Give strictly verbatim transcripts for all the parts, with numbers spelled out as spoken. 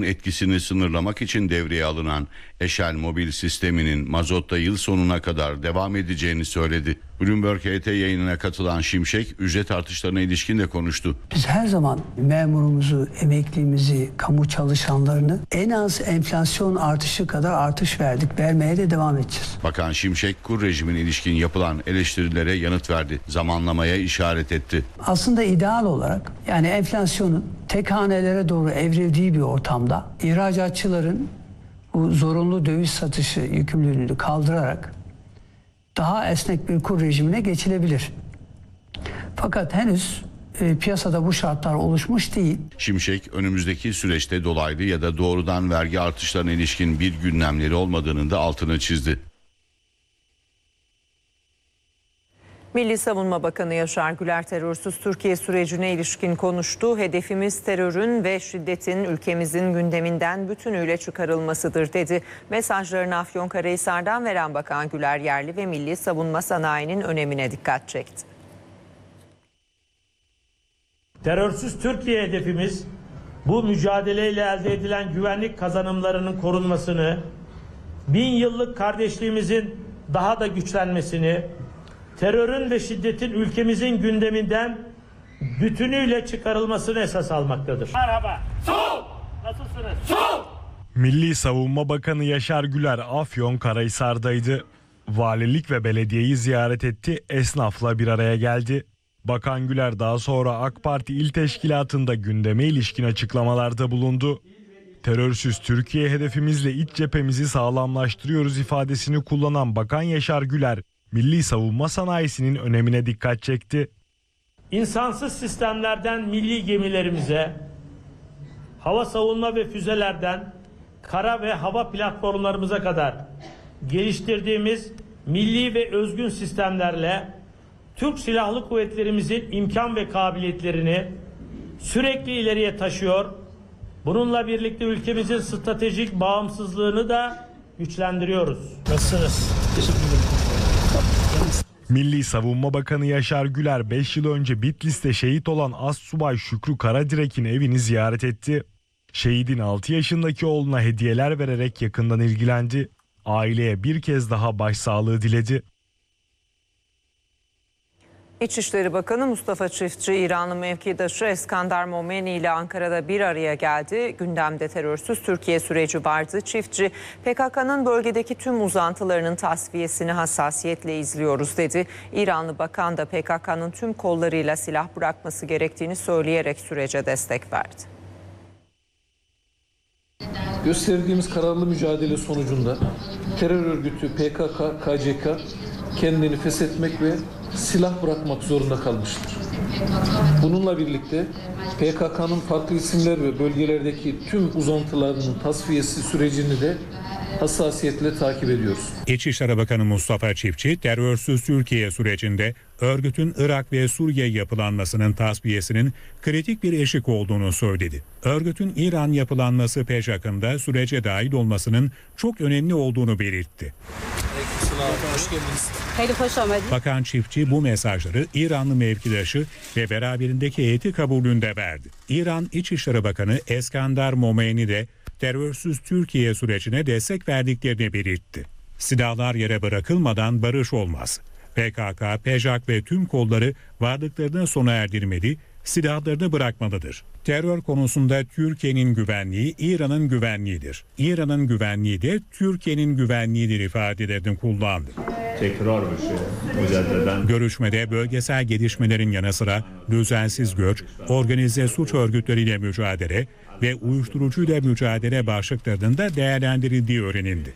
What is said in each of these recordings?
artışının etkisini sınırlamak için devreye alınan Eşel mobil sisteminin mazotta yıl sonuna kadar devam edeceğini söyledi. Bloomberg H T yayınına katılan Şimşek ücret artışlarına ilişkin de konuştu. Biz her zaman memurumuzu, emeklimizi, kamu çalışanlarını en az enflasyon artışı kadar artış verdik. Vermeye de devam edeceğiz. Bakan Şimşek kur rejimine ilişkin yapılan eleştirilere yanıt verdi. Zamanlamaya işaret etti. Aslında ideal olarak yani enflasyonun tek hanelere doğru evrildiği bir ortamda ihracatçıların bu zorunlu döviz satışı yükümlülüğünü kaldırarak daha esnek bir kur rejimine geçilebilir. Fakat henüz e, piyasada bu şartlar oluşmuş değil. Şimşek önümüzdeki süreçte dolaylı ya da doğrudan vergi artışlarına ilişkin bir gündemleri olmadığının da altını çizdi. Milli Savunma Bakanı Yaşar Güler terörsüz Türkiye sürecine ilişkin konuştu. Hedefimiz terörün ve şiddetin ülkemizin gündeminden bütünüyle çıkarılmasıdır dedi. Mesajlarını Afyonkarahisar'dan veren Bakan Güler yerli ve milli savunma sanayinin önemine dikkat çekti. Terörsüz Türkiye hedefimiz bu mücadeleyle elde edilen güvenlik kazanımlarının korunmasını, bin yıllık kardeşliğimizin daha da güçlenmesini, terörün ve şiddetin ülkemizin gündeminden bütünüyle çıkarılmasını esas almaktadır. Merhaba. Sol! Nasılsınız? Sol! Milli Savunma Bakanı Yaşar Güler Afyonkarahisar'daydı. Valilik ve belediyeyi ziyaret etti, esnafla bir araya geldi. Bakan Güler daha sonra AK Parti İl Teşkilatı'nda gündeme ilişkin açıklamalarda bulundu. Terörsüz Türkiye hedefimizle iç cephemizi sağlamlaştırıyoruz ifadesini kullanan Bakan Yaşar Güler, milli savunma sanayisinin önemine dikkat çekti. İnsansız sistemlerden milli gemilerimize, hava savunma ve füzelerden kara ve hava platformlarımıza kadar geliştirdiğimiz milli ve özgün sistemlerle Türk Silahlı Kuvvetlerimizin imkan ve kabiliyetlerini sürekli ileriye taşıyor. Bununla birlikte ülkemizin stratejik bağımsızlığını da güçlendiriyoruz. Nasılsınız? Teşekkür ederim. Milli Savunma Bakanı Yaşar Güler beş yıl önce Bitlis'te şehit olan Astsubay Şükrü Karadirek'in evini ziyaret etti. Şehidin altı yaşındaki oğluna hediyeler vererek yakından ilgilendi. Aileye bir kez daha başsağlığı diledi. İçişleri Bakanı Mustafa Çiftçi, İranlı mevkidaşı Eskandar Momeni ile Ankara'da bir araya geldi. Gündemde terörsüz Türkiye süreci vardı. Çiftçi, P K K'nın bölgedeki tüm uzantılarının tasfiyesini hassasiyetle izliyoruz dedi. İranlı bakan da P K K'nın tüm kollarıyla silah bırakması gerektiğini söyleyerek sürece destek verdi. Gösterdiğimiz kararlı mücadele sonucunda terör örgütü P K K, K C K kendini feshetmek ve silah bırakmak zorunda kalmıştır. Bununla birlikte P K K'nın farklı isimler ve bölgelerdeki tüm uzantılarının tasfiyesi sürecini de hassasiyetle takip ediyoruz. İçişleri Bakanı Mustafa Çiftçi, terörsüz Türkiye sürecinde örgütün Irak ve Suriye yapılanmasının tasfiyesinin kritik bir eşik olduğunu söyledi. Örgütün İran yapılanması peşakında sürece dahil olmasının çok önemli olduğunu belirtti. Bakan Çiftçi bu mesajları İranlı mevkidaşı ve beraberindeki heyeti kabulünde verdi. İran İçişleri Bakanı Eskandar Momeni de terörsüz Türkiye sürecine destek verdiklerini belirtti. Silahlar yere bırakılmadan barış olmaz. P K K, P J A K ve tüm kolları varlıklarını sona erdirmeli, silahlarını bırakmalıdır. Terör konusunda Türkiye'nin güvenliği İran'ın güvenliğidir. İran'ın güvenliği de Türkiye'nin güvenliğidir ifadelerini kullandı. Tekrar bir şey. Görüşmede bölgesel gelişmelerin yanı sıra düzensiz göç, organize suç örgütleriyle mücadele ve uyuşturucuyla mücadele başlıklarının da değerlendirildiği öğrenildi.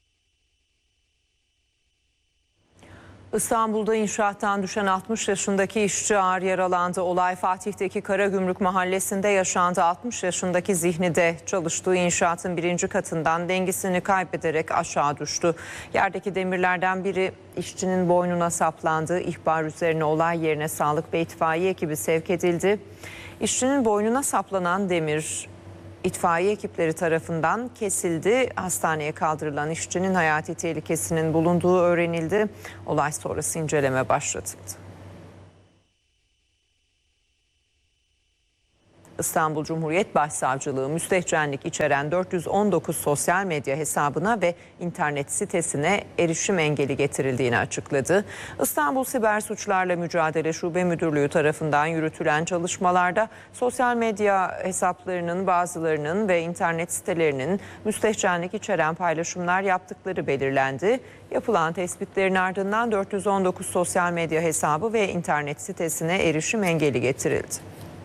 İstanbul'da inşaattan düşen altmış yaşındaki işçi ağır yaralandı. Olay Fatih'teki Karagümrük mahallesinde yaşandı. altmış yaşındaki Zihni de çalıştığı inşaatın birinci katından dengesini kaybederek aşağı düştü. Yerdeki demirlerden biri işçinin boynuna saplandı. İhbar üzerine olay yerine sağlık ve itfaiye ekibi sevk edildi. İşçinin boynuna saplanan demir İtfaiye ekipleri tarafından kesildi. Hastaneye kaldırılan işçinin hayati tehlikesinin bulunduğu öğrenildi. Olay sonrası inceleme başlatıldı. İstanbul Cumhuriyet Başsavcılığı müstehcenlik içeren dört yüz on dokuz sosyal medya hesabına ve internet sitesine erişim engeli getirildiğini açıkladı. İstanbul Siber Suçlarla Mücadele Şube Müdürlüğü tarafından yürütülen çalışmalarda sosyal medya hesaplarının bazılarının ve internet sitelerinin müstehcenlik içeren paylaşımlar yaptıkları belirlendi. Yapılan tespitlerin ardından dört yüz on dokuz sosyal medya hesabı ve internet sitesine erişim engeli getirildi.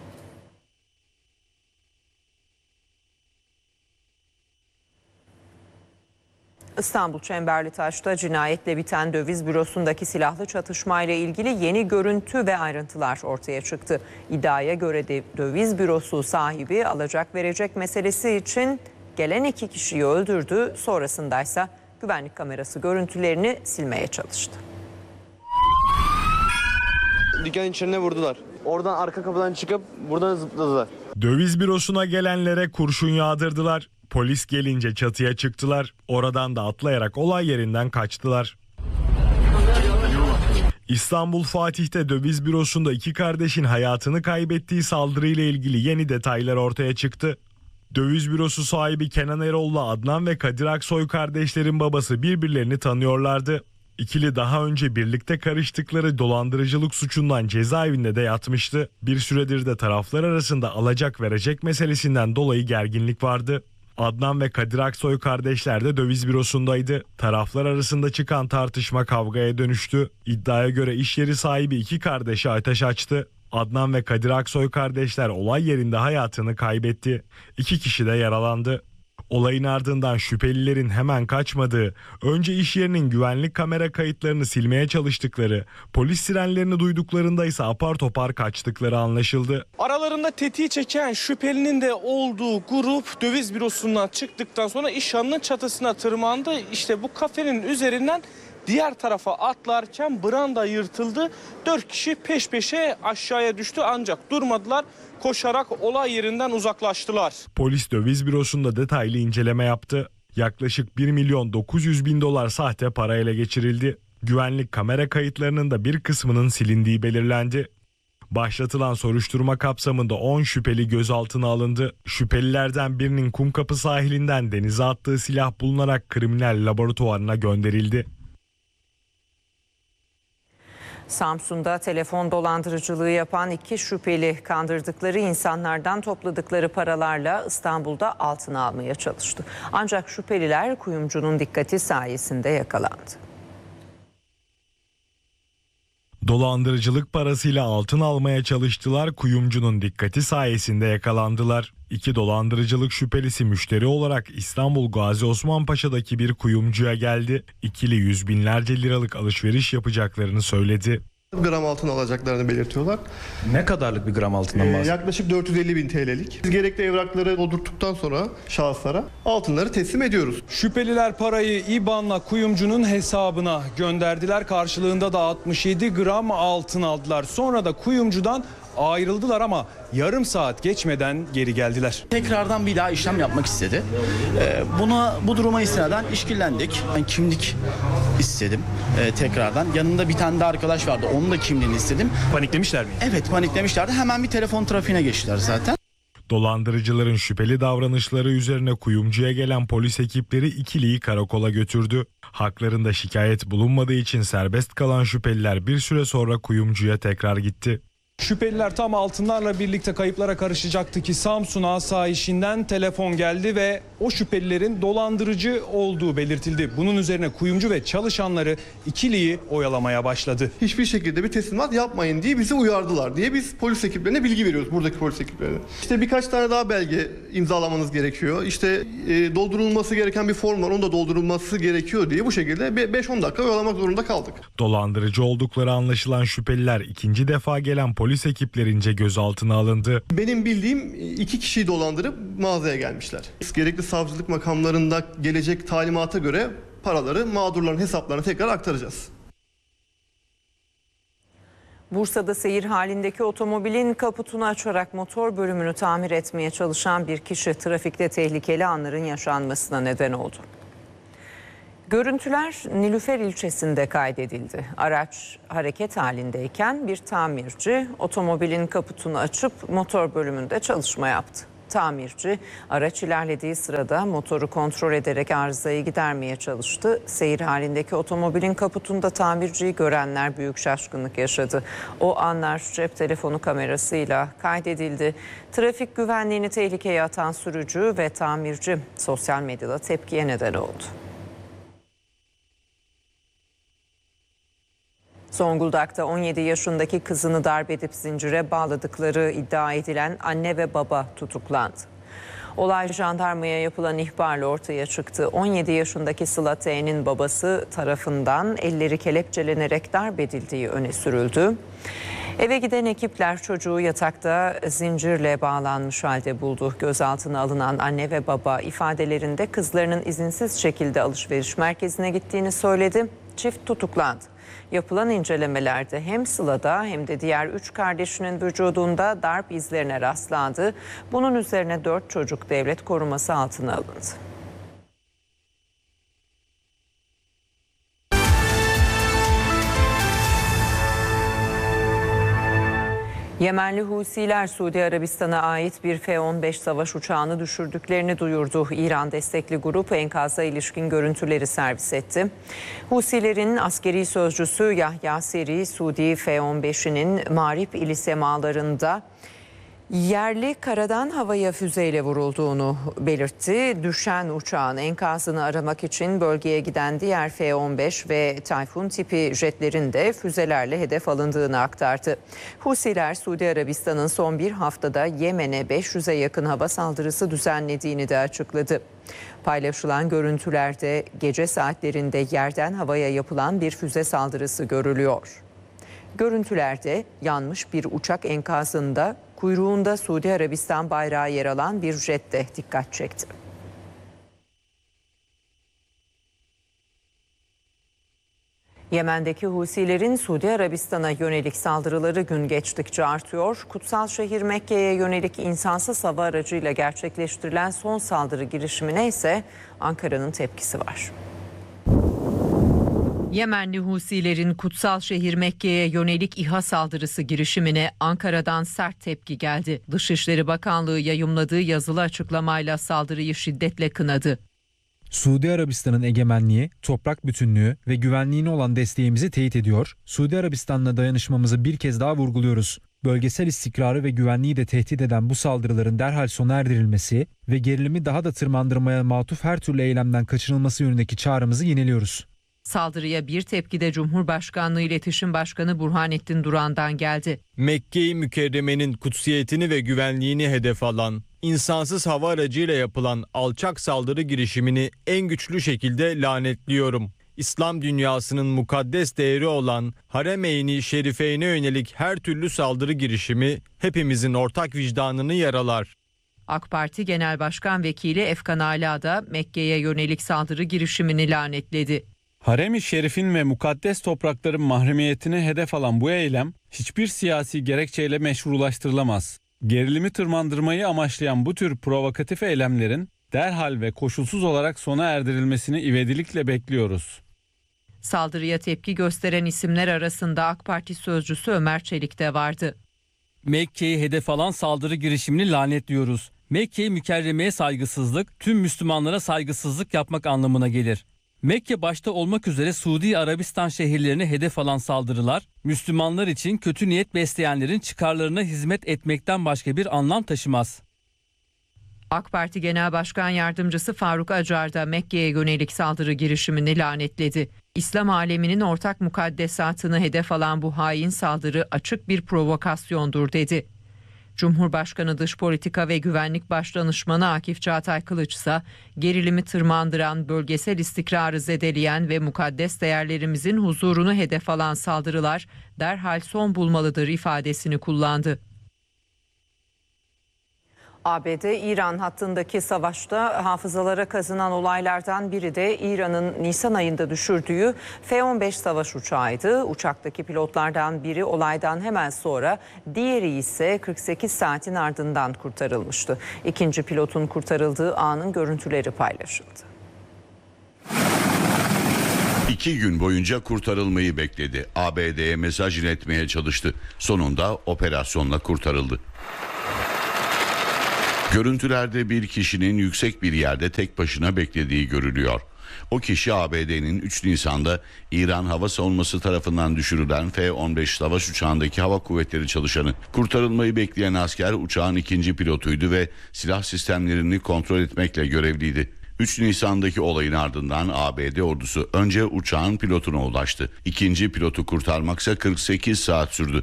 İstanbul Çemberlitaş'ta cinayetle biten döviz bürosundaki silahlı çatışmayla ilgili yeni görüntü ve ayrıntılar ortaya çıktı. İddiaya göre de döviz bürosu sahibi alacak verecek meselesi için gelen iki kişiyi öldürdü. Sonrasındaysa güvenlik kamerası görüntülerini silmeye çalıştı. Dükkanın içine vurdular. Oradan arka kapıdan çıkıp buradan zıpladılar. Döviz bürosuna gelenlere kurşun yağdırdılar. Polis gelince çatıya çıktılar. Oradan da atlayarak olay yerinden kaçtılar. İstanbul Fatih'te döviz bürosunda iki kardeşin hayatını kaybettiği saldırıyla ilgili yeni detaylar ortaya çıktı. Döviz bürosu sahibi Kenan Erol'la Adnan ve Kadir Aksoy kardeşlerin babası birbirlerini tanıyorlardı. İkili daha önce birlikte karıştıkları dolandırıcılık suçundan cezaevinde de yatmıştı. Bir süredir de taraflar arasında alacak verecek meselesinden dolayı gerginlik vardı. Adnan ve Kadir Aksoy kardeşler de döviz bürosundaydı. Taraflar arasında çıkan tartışma kavgaya dönüştü. İddiaya göre iş yeri sahibi iki kardeşe ateş açtı. Adnan ve Kadir Aksoy kardeşler olay yerinde hayatını kaybetti. İki kişi de yaralandı. Olayın ardından şüphelilerin hemen kaçmadığı, önce iş yerinin güvenlik kamera kayıtlarını silmeye çalıştıkları, polis sirenlerini duyduklarında ise apar topar kaçtıkları anlaşıldı. Aralarında tetiği çeken şüphelinin de olduğu grup döviz bürosundan çıktıktan sonra İşhan'ın çatısına tırmandı. İşte bu kafenin üzerinden diğer tarafa atlarken branda yırtıldı. Dört kişi peş peşe aşağıya düştü ancak durmadılar. Koşarak olay yerinden uzaklaştılar. Polis döviz bürosunda detaylı inceleme yaptı. Yaklaşık bir milyon dokuz yüz bin dolar sahte para ele geçirildi. Güvenlik kamera kayıtlarının da bir kısmının silindiği belirlendi. Başlatılan soruşturma kapsamında on şüpheli gözaltına alındı. Şüphelilerden birinin Kumkapı sahilinden denize attığı silah bulunarak kriminal laboratuvarına gönderildi. Samsun'da telefon dolandırıcılığı yapan iki şüpheli kandırdıkları insanlardan topladıkları paralarla İstanbul'da altın almaya çalıştı. Ancak şüpheliler kuyumcunun dikkati sayesinde yakalandı. Dolandırıcılık parasıyla altın almaya çalıştılar, kuyumcunun dikkati sayesinde yakalandılar. İki dolandırıcılık şüphelisi müşteri olarak İstanbul Gazi Osman Paşa'daki bir kuyumcuya geldi. İkili yüz binlerce liralık alışveriş yapacaklarını söyledi. Gram altın alacaklarını belirtiyorlar. Ne kadarlık bir gram altından bahsediyoruz? Ee, yaklaşık dört yüz elli bin T L'lik. Biz gerekli evrakları doldurduktan sonra şahıslara altınları teslim ediyoruz. Şüpheliler parayı İ B A N'la kuyumcunun hesabına gönderdiler. Karşılığında da altmış yedi gram altın aldılar. Sonra da kuyumcudan ayrıldılar ama yarım saat geçmeden geri geldiler. Tekrardan bir daha işlem yapmak istedi. Ee, buna bu duruma istinaden işkillendik. Ben kimlik istedim ee, tekrardan. Yanında bir tane de arkadaş vardı. Onun da kimliğini istedim. Paniklemişler mi? Evet, paniklemişlerdi. Hemen bir telefon trafiğine geçtiler zaten. Dolandırıcıların şüpheli davranışları üzerine kuyumcuya gelen polis ekipleri ikiliyi karakola götürdü. Haklarında şikayet bulunmadığı için serbest kalan şüpheliler bir süre sonra kuyumcuya tekrar gitti. Şüpheliler tam altınlarla birlikte kayıplara karışacaktı ki Samsun asayişinden telefon geldi ve o şüphelilerin dolandırıcı olduğu belirtildi. Bunun üzerine kuyumcu ve çalışanları ikiliyi oyalamaya başladı. Hiçbir şekilde bir teslimat yapmayın diye bizi uyardılar diye biz polis ekiplerine bilgi veriyoruz, buradaki polis ekiplerine. İşte birkaç tane daha belge imzalamanız gerekiyor. İşte e, doldurulması gereken bir form var, onu da doldurulması gerekiyor diye bu şekilde beş on dakika oyalamak zorunda kaldık. Dolandırıcı oldukları anlaşılan şüpheliler ikinci defa gelen polis ekiplerince gözaltına alındı. Benim bildiğim iki kişiyi dolandırıp mağazaya gelmişler. Gerekli savcılık makamlarında gelecek talimata göre paraları mağdurların hesaplarına tekrar aktaracağız. Bursa'da seyir halindeki otomobilin kaputunu açarak motor bölümünü tamir etmeye çalışan bir kişi trafikte tehlikeli anların yaşanmasına neden oldu. Görüntüler Nilüfer ilçesinde kaydedildi. Araç hareket halindeyken bir tamirci otomobilin kaputunu açıp motor bölümünde çalışma yaptı. Tamirci araç ilerlediği sırada motoru kontrol ederek arızayı gidermeye çalıştı. Seyir halindeki otomobilin kaputunda tamirciyi görenler büyük şaşkınlık yaşadı. O anlar cep telefonu kamerasıyla kaydedildi. Trafik güvenliğini tehlikeye atan sürücü ve tamirci sosyal medyada tepkiye neden oldu. Zonguldak'ta on yedi yaşındaki kızını darp edip zincire bağladıkları iddia edilen anne ve baba tutuklandı. Olay jandarmaya yapılan ihbarla ortaya çıktı. on yedi yaşındaki Sıla T'nin babası tarafından elleri kelepçelenerek darp edildiği öne sürüldü. Eve giden ekipler çocuğu yatakta zincirle bağlanmış halde buldu. Gözaltına alınan anne ve baba ifadelerinde kızlarının izinsiz şekilde alışveriş merkezine gittiğini söyledi. Çift tutuklandı. Yapılan incelemelerde hem Sıla'da hem de diğer üç kardeşinin vücudunda darp izlerine rastlandı. Bunun üzerine dört çocuk devlet koruması altına alındı. Yemenli Husiler Suudi Arabistan'a ait bir F on beş savaş uçağını düşürdüklerini duyurdu. İran destekli grup enkaza ilişkin görüntüleri servis etti. Husilerin askeri sözcüsü Yahya Seri, Suudi F on beşinin Marib ili semalarında yerli karadan havaya füzeyle vurulduğunu belirtti. Düşen uçağın enkazını aramak için bölgeye giden diğer F on beş ve Tayfun tipi jetlerin de füzelerle hedef alındığını aktardı. Husiler Suudi Arabistan'ın son bir haftada Yemen'e beş yüze yakın hava saldırısı düzenlediğini de açıkladı. Paylaşılan görüntülerde gece saatlerinde yerden havaya yapılan bir füze saldırısı görülüyor. Görüntülerde yanmış bir uçak enkazında kuyruğunda Suudi Arabistan bayrağı yer alan bir jet de dikkat çekti. Yemen'deki Husilerin Suudi Arabistan'a yönelik saldırıları gün geçtikçe artıyor. Kutsal şehir Mekke'ye yönelik insansız hava aracıyla gerçekleştirilen son saldırı girişimine ise Ankara'nın tepkisi var. Yemenli Husilerin kutsal şehir Mekke'ye yönelik İHA saldırısı girişimine Ankara'dan sert tepki geldi. Dışişleri Bakanlığı yayımladığı yazılı açıklamayla saldırıyı şiddetle kınadı. Suudi Arabistan'ın egemenliği, toprak bütünlüğü ve güvenliğine olan desteğimizi teyit ediyor. Suudi Arabistan'la dayanışmamızı bir kez daha vurguluyoruz. Bölgesel istikrarı ve güvenliği de tehdit eden bu saldırıların derhal sona erdirilmesi ve gerilimi daha da tırmandırmaya matuf her türlü eylemden kaçınılması yönündeki çağrımızı yineliyoruz. Saldırıya bir tepki de Cumhurbaşkanlığı İletişim Başkanı Burhanettin Duran'dan geldi. Mekke-i Mükerreme'nin kutsiyetini ve güvenliğini hedef alan, insansız hava aracıyla yapılan alçak saldırı girişimini en güçlü şekilde lanetliyorum. İslam dünyasının mukaddes değeri olan Harem-i Şerife'ne yönelik her türlü saldırı girişimi hepimizin ortak vicdanını yaralar. AK Parti Genel Başkan Vekili Efkan Ala da Mekke'ye yönelik saldırı girişimini lanetledi. Harem-i Şerif'in ve mukaddes toprakların mahremiyetini hedef alan bu eylem hiçbir siyasi gerekçeyle meşrulaştırılamaz. Gerilimi tırmandırmayı amaçlayan bu tür provokatif eylemlerin derhal ve koşulsuz olarak sona erdirilmesini ivedilikle bekliyoruz. Saldırıya tepki gösteren isimler arasında AK Parti sözcüsü Ömer Çelik de vardı. Mekke'yi hedef alan saldırı girişimini lanetliyoruz. Mekke-i Mükerreme'ye saygısızlık, tüm Müslümanlara saygısızlık yapmak anlamına gelir. Mekke başta olmak üzere Suudi Arabistan şehirlerini hedef alan saldırılar, Müslümanlar için kötü niyet besleyenlerin çıkarlarına hizmet etmekten başka bir anlam taşımaz. AK Parti Genel Başkan Yardımcısı Faruk Acar da Mekke'ye yönelik saldırı girişimini lanetledi. İslam aleminin ortak mukaddesatını hedef alan bu hain saldırı açık bir provokasyondur dedi. Cumhurbaşkanı Dış Politika ve Güvenlik Başdanışmanı Akif Çağatay Kılıç ise gerilimi tırmandıran, bölgesel istikrarı zedeleyen ve mukaddes değerlerimizin huzurunu hedef alan saldırılar derhal son bulmalıdır ifadesini kullandı. A B D-İran hattındaki savaşta hafızalara kazınan olaylardan biri de İran'ın Nisan ayında düşürdüğü F on beş savaş uçağıydı. Uçaktaki pilotlardan biri olaydan hemen sonra, diğeri ise kırk sekiz saatin ardından kurtarılmıştı. İkinci pilotun kurtarıldığı anın görüntüleri paylaşıldı. İki gün boyunca kurtarılmayı bekledi. A B D'ye mesaj iletmeye çalıştı. Sonunda operasyonla kurtarıldı. Görüntülerde bir kişinin yüksek bir yerde tek başına beklediği görülüyor. O kişi A B D'nin üç Nisan'da İran Hava Savunması tarafından düşürülen F on beş savaş uçağındaki hava kuvvetleri çalışanı. Kurtarılmayı bekleyen asker uçağın ikinci pilotuydu ve silah sistemlerini kontrol etmekle görevliydi. üç Nisan'daki olayın ardından A B D ordusu önce uçağın pilotuna ulaştı. İkinci pilotu kurtarmaksa kırk sekiz saat sürdü.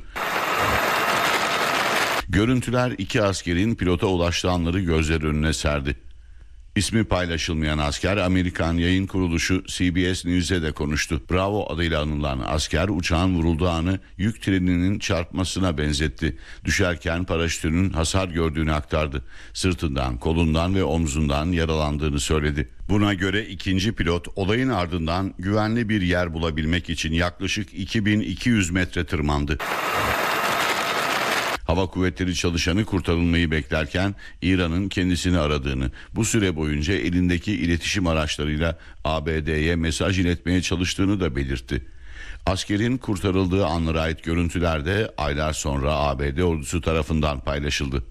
Görüntüler iki askerin pilota ulaştığı anları gözler önüne serdi. İsmi paylaşılmayan asker Amerikan yayın kuruluşu C B S News'e de konuştu. Bravo adıyla anılan asker uçağın vurulduğu anı yük treninin çarpmasına benzetti. Düşerken paraşütünün hasar gördüğünü aktardı. Sırtından, kolundan ve omzundan yaralandığını söyledi. Buna göre ikinci pilot olayın ardından güvenli bir yer bulabilmek için yaklaşık iki bin iki yüz metre tırmandı. Hava kuvvetleri çalışanı kurtarılmayı beklerken İran'ın kendisini aradığını, bu süre boyunca elindeki iletişim araçlarıyla A B D'ye mesaj iletmeye çalıştığını da belirtti. Askerin kurtarıldığı anlara ait görüntüler de aylar sonra A B D ordusu tarafından paylaşıldı.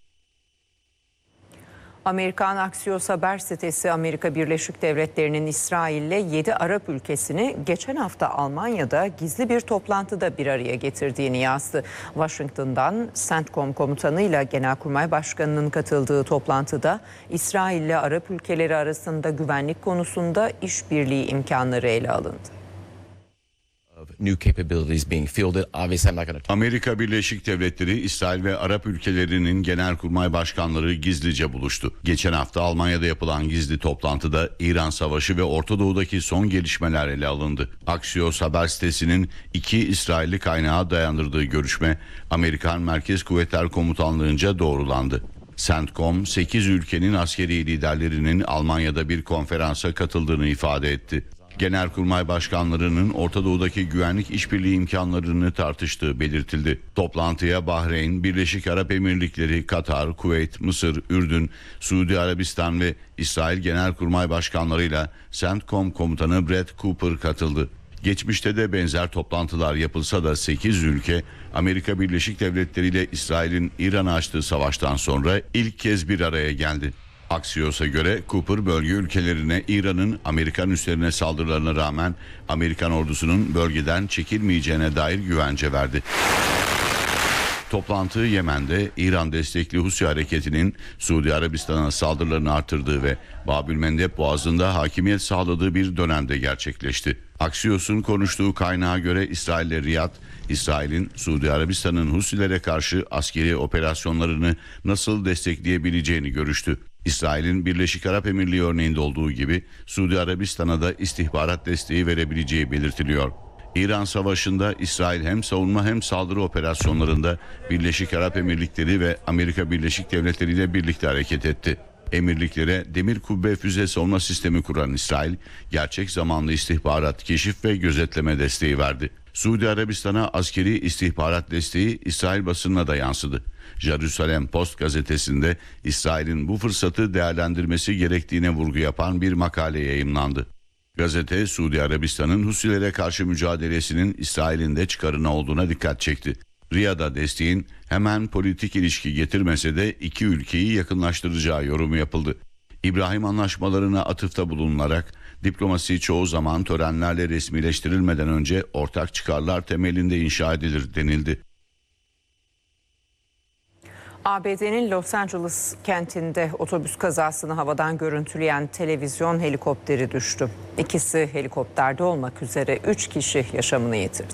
Amerikan Axios haber sitesi Amerika Birleşik Devletleri'nin İsrail'le yedi Arap ülkesini geçen hafta Almanya'da gizli bir toplantıda bir araya getirdiğini yazdı. Washington'dan CENTCOM komutanıyla Genelkurmay Başkanı'nın katıldığı toplantıda İsrail'le Arap ülkeleri arasında güvenlik konusunda işbirliği imkanları ele alındı. Amerika Birleşik Devletleri, İsrail ve Arap ülkelerinin genelkurmay başkanları gizlice buluştu. Geçen hafta Almanya'da yapılan gizli toplantıda İran Savaşı ve Orta Doğu'daki son gelişmeler ele alındı. Axios haber sitesinin iki İsrailli kaynağa dayandırdığı görüşme Amerikan Merkez Kuvvetler Komutanlığı'nca doğrulandı. CENTCOM, sekiz ülkenin askeri liderlerinin Almanya'da bir konferansa katıldığını ifade etti. Genelkurmay başkanlarının Orta Doğu'daki güvenlik işbirliği imkanlarını tartıştığı belirtildi. Toplantıya Bahreyn, Birleşik Arap Emirlikleri, Katar, Kuveyt, Mısır, Ürdün, Suudi Arabistan ve İsrail Genelkurmay başkanlarıyla CENTCOM komutanı Brett Cooper katıldı. Geçmişte de benzer toplantılar yapılsa da sekiz ülke Amerika Birleşik Devletleri ile İsrail'in İran'a açtığı savaştan sonra ilk kez bir araya geldi. Axios'a göre Cooper bölge ülkelerine İran'ın Amerikan üslerine saldırılarına rağmen Amerikan ordusunun bölgeden çekilmeyeceğine dair güvence verdi. Toplantı Yemen'de İran destekli Husi hareketinin Suudi Arabistan'a saldırılarını artırdığı ve Babülmendeb Boğazı'nda hakimiyet sağladığı bir dönemde gerçekleşti. Axios'un konuştuğu kaynağa göre İsrail ile Riyad, İsrail'in Suudi Arabistan'ın Husilere karşı askeri operasyonlarını nasıl destekleyebileceğini görüştü. İsrail'in Birleşik Arap Emirliği örneğinde olduğu gibi Suudi Arabistan'a da istihbarat desteği verebileceği belirtiliyor. İran Savaşı'nda İsrail hem savunma hem saldırı operasyonlarında Birleşik Arap Emirlikleri ve Amerika Birleşik Devletleri ile birlikte hareket etti. Emirliklere demir kubbe füze savunma sistemi kuran İsrail, gerçek zamanlı istihbarat, keşif ve gözetleme desteği verdi. Suudi Arabistan'a askeri istihbarat desteği İsrail basınına da yansıdı. Jerusalem Post gazetesinde İsrail'in bu fırsatı değerlendirmesi gerektiğine vurgu yapan bir makale yayımlandı. Gazete, Suudi Arabistan'ın Husilere karşı mücadelesinin İsrail'in de çıkarına olduğuna dikkat çekti. Riyad'a desteğin hemen politik ilişki getirmese de iki ülkeyi yakınlaştıracağı yorumu yapıldı. İbrahim anlaşmalarına atıfta bulunularak diplomasi çoğu zaman törenlerle resmileştirilmeden önce ortak çıkarlar temelinde inşa edilir denildi. A B D'nin Los Angeles kentinde otobüs kazasını havadan görüntüleyen televizyon helikopteri düştü. İkisi helikopterde olmak üzere üç kişi yaşamını yitirdi.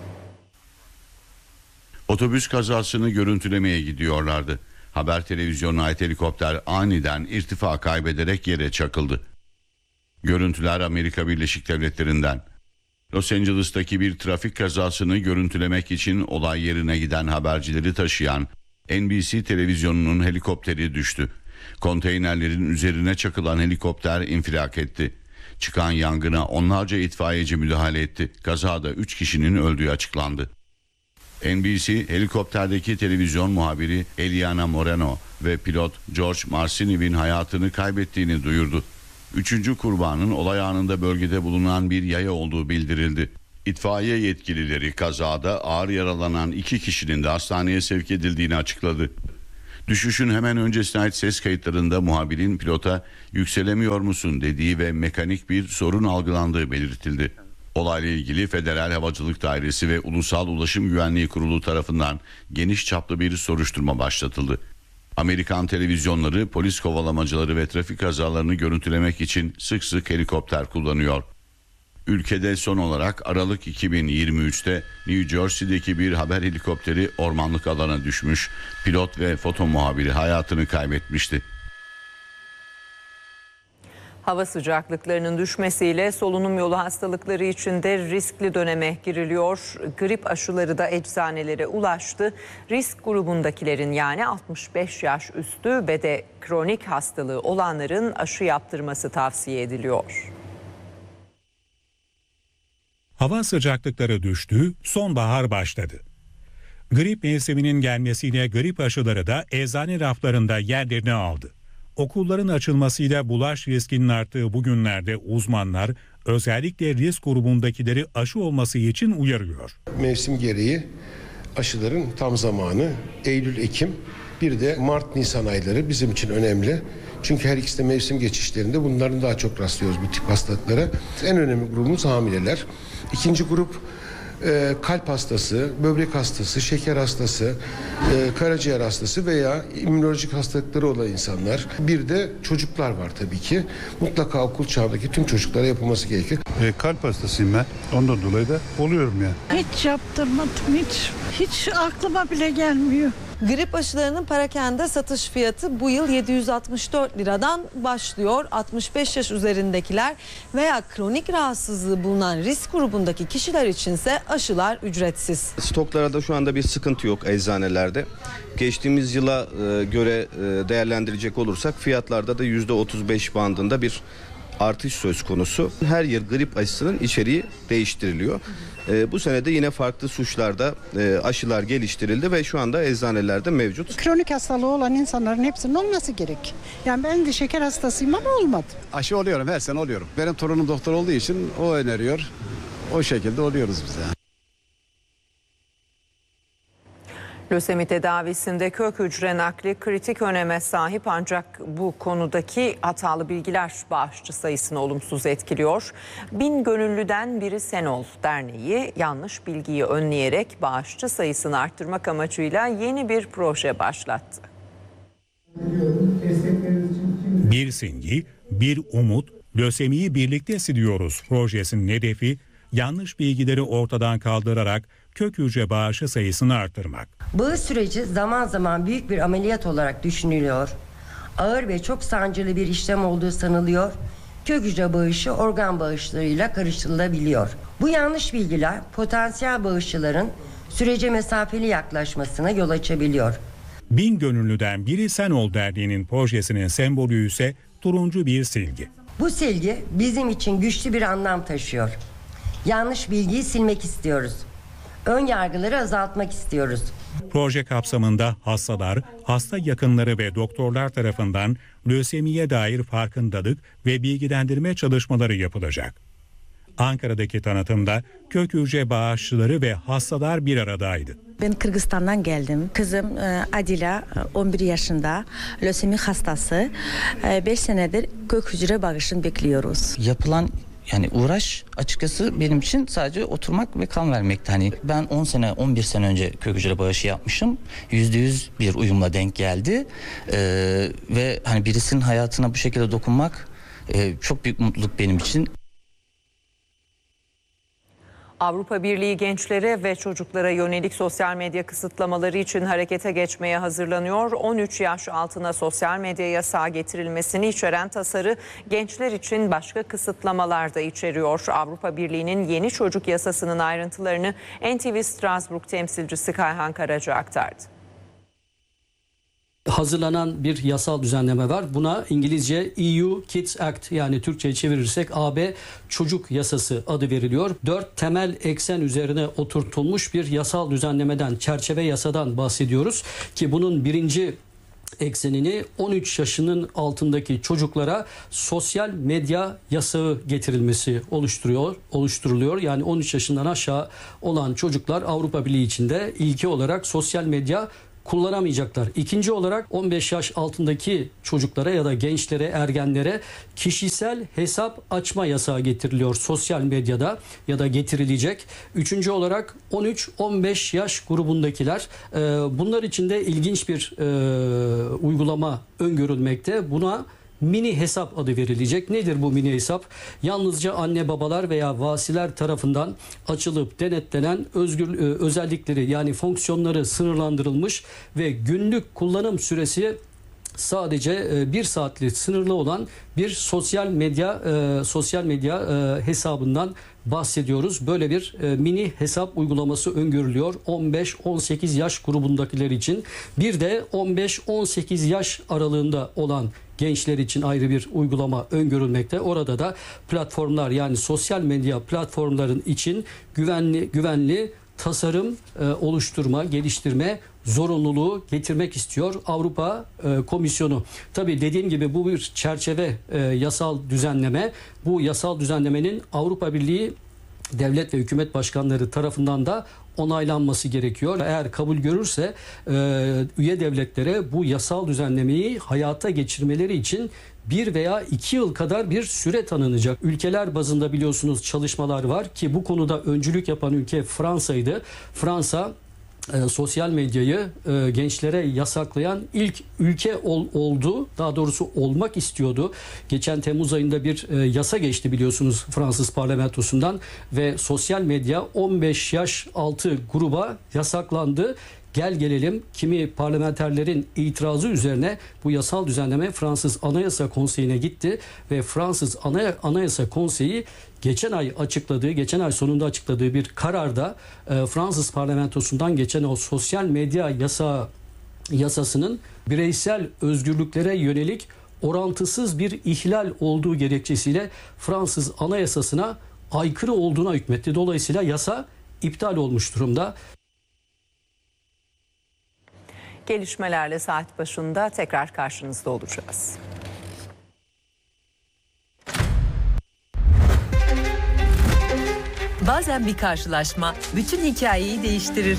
Otobüs kazasını görüntülemeye gidiyorlardı. Haber televizyonuna ait helikopter aniden irtifa kaybederek yere çakıldı. Görüntüler Amerika Birleşik Devletleri'nden. Los Angeles'taki bir trafik kazasını görüntülemek için olay yerine giden habercileri taşıyan N B C televizyonunun helikopteri düştü. Konteynerlerin üzerine çakılan helikopter infilak etti. Çıkan yangına onlarca itfaiyeci müdahale etti. Kazada üç kişinin öldüğü açıklandı. N B C helikopterdeki televizyon muhabiri Eliana Moreno ve pilot George Marciniv'in hayatını kaybettiğini duyurdu. Üçüncü kurbanın olay anında bölgede bulunan bir yaya olduğu bildirildi. İtfaiye yetkilileri kazada ağır yaralanan iki kişinin de hastaneye sevk edildiğini açıkladı. Düşüşün hemen öncesine ait ses kayıtlarında muhabirin pilota "yükselemiyor musun?" dediği ve mekanik bir sorun algılandığı belirtildi. Olayla ilgili Federal Havacılık Dairesi ve Ulusal Ulaşım Güvenliği Kurulu tarafından geniş çaplı bir soruşturma başlatıldı. Amerikan televizyonları polis kovalamacıları ve trafik kazalarını görüntülemek için sık sık helikopter kullanıyor. Ülkede son olarak Aralık iki bin yirmi üçte New Jersey'deki bir haber helikopteri ormanlık alana düşmüş, pilot ve foto muhabiri hayatını kaybetmişti. Hava sıcaklıklarının düşmesiyle solunum yolu hastalıkları için de riskli döneme giriliyor. Grip aşıları da eczanelere ulaştı. Risk grubundakilerin, yani altmış beş yaş üstü ve de kronik hastalığı olanların aşı yaptırması tavsiye ediliyor. Hava sıcaklıkları düştü, sonbahar başladı. Grip mevsiminin gelmesiyle grip aşıları da eczane raflarında yerlerini aldı. Okulların açılmasıyla bulaş riskinin arttığı bu günlerde uzmanlar özellikle risk grubundakileri aşı olması için uyarıyor. Mevsim gereği aşıların tam zamanı Eylül-Ekim, bir de Mart-Nisan ayları bizim için önemli. Çünkü her ikisi de mevsim geçişlerinde bunların daha çok rastlıyoruz bu tip hastalıklara. En önemli grubumuz hamileler. İkinci grup e, kalp hastası, böbrek hastası, şeker hastası, e, karaciğer hastası veya immünolojik hastalıkları olan insanlar. Bir de çocuklar var tabii ki. Mutlaka okul çağındaki tüm çocuklara yapılması gerekir. E, kalp hastasıyım ben. Ondan dolayı da oluyorum yani. Hiç yaptırmadım hiç. Hiç aklıma bile gelmiyor. Grip aşılarının perakende satış fiyatı bu yıl yedi yüz altmış dört liradan başlıyor. altmış beş yaş üzerindekiler veya kronik rahatsızlığı bulunan risk grubundaki kişiler içinse aşılar ücretsiz. Stoklarda şu anda bir sıkıntı yok eczanelerde. Geçtiğimiz yıla e, göre e, değerlendirecek olursak fiyatlarda da yüzde otuz beş bandında bir artış söz konusu. Her yıl grip aşısının içeriği değiştiriliyor. E, bu sene de yine farklı suçlarda e, aşılar geliştirildi ve şu anda eczanelerde mevcut. Kronik hastalığı olan insanların hepsinin olması gerek. Yani ben de şeker hastasıyım ama olmadı. Aşı oluyorum, her sene oluyorum. Benim torunum doktor olduğu için o öneriyor. O şekilde oluyoruz biz yani. Lösemi tedavisinde kök hücre nakli kritik öneme sahip, ancak bu konudaki hatalı bilgiler bağışçı sayısını olumsuz etkiliyor. Bin gönüllüden biri Sen Ol Derneği yanlış bilgiyi önleyerek bağışçı sayısını arttırmak amacıyla yeni bir proje başlattı. Bir simge, bir umut, lösemiyi birlikte siliyoruz projesinin hedefi yanlış bilgileri ortadan kaldırarak kök hücre bağışı sayısını arttırmak. Bağış süreci zaman zaman büyük bir ameliyat olarak düşünülüyor. Ağır ve çok sancılı bir işlem olduğu sanılıyor. Kök hücre bağışı organ bağışlarıyla karıştırılabiliyor. Bu yanlış bilgiler potansiyel bağışçıların sürece mesafeli yaklaşmasına yol açabiliyor. Bin gönüllüden biri Sen Ol Derneği'nin projesinin sembolü ise turuncu bir silgi. Bu silgi bizim için güçlü bir anlam taşıyor. Yanlış bilgiyi silmek istiyoruz. Ön yargıları azaltmak istiyoruz. Proje kapsamında hastalar, hasta yakınları ve doktorlar tarafından lösemiye dair farkındalık ve bilgilendirme çalışmaları yapılacak. Ankara'daki tanıtımda kök hücre bağışçıları ve hastalar bir aradaydı. Ben Kırgızistan'dan geldim. Kızım Adila on bir yaşında, lösemi hastası. beş senedir kök hücre bağışını bekliyoruz. Yapılan yani uğraş açıkçası benim için sadece oturmak ve kan vermekti. Hani ben on sene on bir sene önce kök hücre bağışı yapmışım. yüzde yüz bir uyumla denk geldi. Ee, ve hani birisinin hayatına bu şekilde dokunmak e, çok büyük mutluluk benim için. Avrupa Birliği gençlere ve çocuklara yönelik sosyal medya kısıtlamaları için harekete geçmeye hazırlanıyor. on üç yaş altına sosyal medya yasağı getirilmesini içeren tasarı gençler için başka kısıtlamalar da içeriyor. Avrupa Birliği'nin yeni çocuk yasasının ayrıntılarını N T V Strasbourg temsilcisi Kayhan Karaca aktardı. Hazırlanan bir yasal düzenleme var. Buna İngilizce E U Kids Act, yani Türkçe'ye çevirirsek A B Çocuk Yasası adı veriliyor. Dört temel eksen üzerine oturtulmuş bir yasal düzenlemeden, çerçeve yasadan bahsediyoruz ki bunun birinci eksenini on üç yaşının altındaki çocuklara sosyal medya yasağı getirilmesi oluşturuyor, oluşturuluyor. Yani on üç yaşından aşağı olan çocuklar Avrupa Birliği içinde ilki olarak sosyal medya kullanamayacaklar. İkinci olarak on beş yaş altındaki çocuklara ya da gençlere, ergenlere kişisel hesap açma yasağı getiriliyor sosyal medyada ya da getirilecek. Üçüncü olarak on üç on beş yaş grubundakiler, bunlar için de ilginç bir e, uygulama öngörülmekte. Buna mini hesap adı verilecek. Nedir bu mini hesap? Yalnızca anne babalar veya vasiler tarafından açılıp denetlenen özgür özellikleri yani fonksiyonları sınırlandırılmış ve günlük kullanım süresi sadece bir saatlik sınırlı olan bir sosyal medya e, sosyal medya e, hesabından bahsediyoruz. Böyle bir e, mini hesap uygulaması öngörülüyor on beş on sekiz yaş grubundakiler için. Bir de on beş on sekiz yaş aralığında olan gençler için ayrı bir uygulama öngörülmekte. Orada da platformlar yani sosyal medya platformların için güvenli güvenli tasarım e, oluşturma, geliştirme zorunluluğu getirmek istiyor Avrupa e, Komisyonu. Tabii dediğim gibi bu bir çerçeve e, yasal düzenleme. Bu yasal düzenlemenin Avrupa Birliği devlet ve hükümet başkanları tarafından da onaylanması gerekiyor. Eğer kabul görürse e, üye devletlere bu yasal düzenlemeyi hayata geçirmeleri için bir veya iki yıl kadar bir süre tanınacak. Ülkeler bazında biliyorsunuz çalışmalar var ki bu konuda öncülük yapan ülke Fransa'ydı. Fransa E, sosyal medyayı e, gençlere yasaklayan ilk ülke ol, oldu. Daha doğrusu olmak istiyordu. Geçen Temmuz ayında bir e, yasa geçti biliyorsunuz Fransız parlamentosundan ve sosyal medya on beş yaş altı gruba yasaklandı. Gel gelelim kimi parlamenterlerin itirazı üzerine bu yasal düzenleme Fransız Anayasa Konseyi'ne gitti ve Fransız Anayasa Konseyi geçen ay açıkladığı, geçen ay sonunda açıkladığı bir kararda e, Fransız parlamentosundan geçen o sosyal medya yasa yasasının bireysel özgürlüklere yönelik orantısız bir ihlal olduğu gerekçesiyle Fransız Anayasasına aykırı olduğuna hükmetti. Dolayısıyla yasa iptal olmuş durumda. Gelişmelerle saat başında tekrar karşınızda olacağız. Bazen bir karşılaşma bütün hikayeyi değiştirir.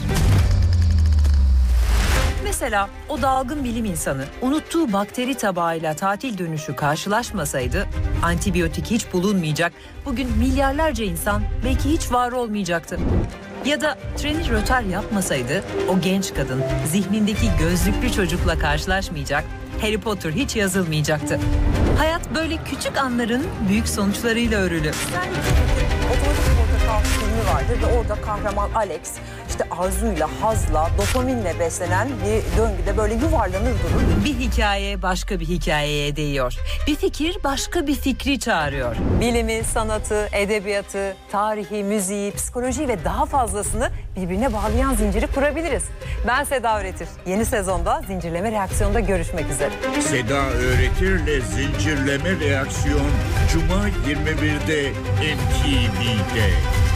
Mesela o dalgın bilim insanı unuttuğu bakteri tabağıyla tatil dönüşü karşılaşmasaydı antibiyotik hiç bulunmayacak, bugün milyarlarca insan belki hiç var olmayacaktı. Ya da treni rötar yapmasaydı o genç kadın zihnindeki gözlüklü çocukla karşılaşmayacak, Harry Potter hiç yazılmayacaktı. Hayat böyle küçük anların büyük sonuçlarıyla örülü. Otomatik Portakal filmi vardır ve orada kahraman Alex işte arzuyla, hazla, dopaminle beslenen bir döngüde böyle yuvarlanır durur. Bir hikaye başka bir hikayeye değiyor. Bir fikir başka bir fikri çağırıyor. Bilimi, sanatı, edebiyatı, tarihi, müziği, psikolojiyi ve daha fazlasını birbirine bağlayan zinciri kurabiliriz. Ben Seda Öğretir. Yeni sezonda Zincirleme Reaksiyon'da görüşmek üzere. Seda Öğretir'le Zincirleme Reaksiyon Cuma yirmi birde M T V'de.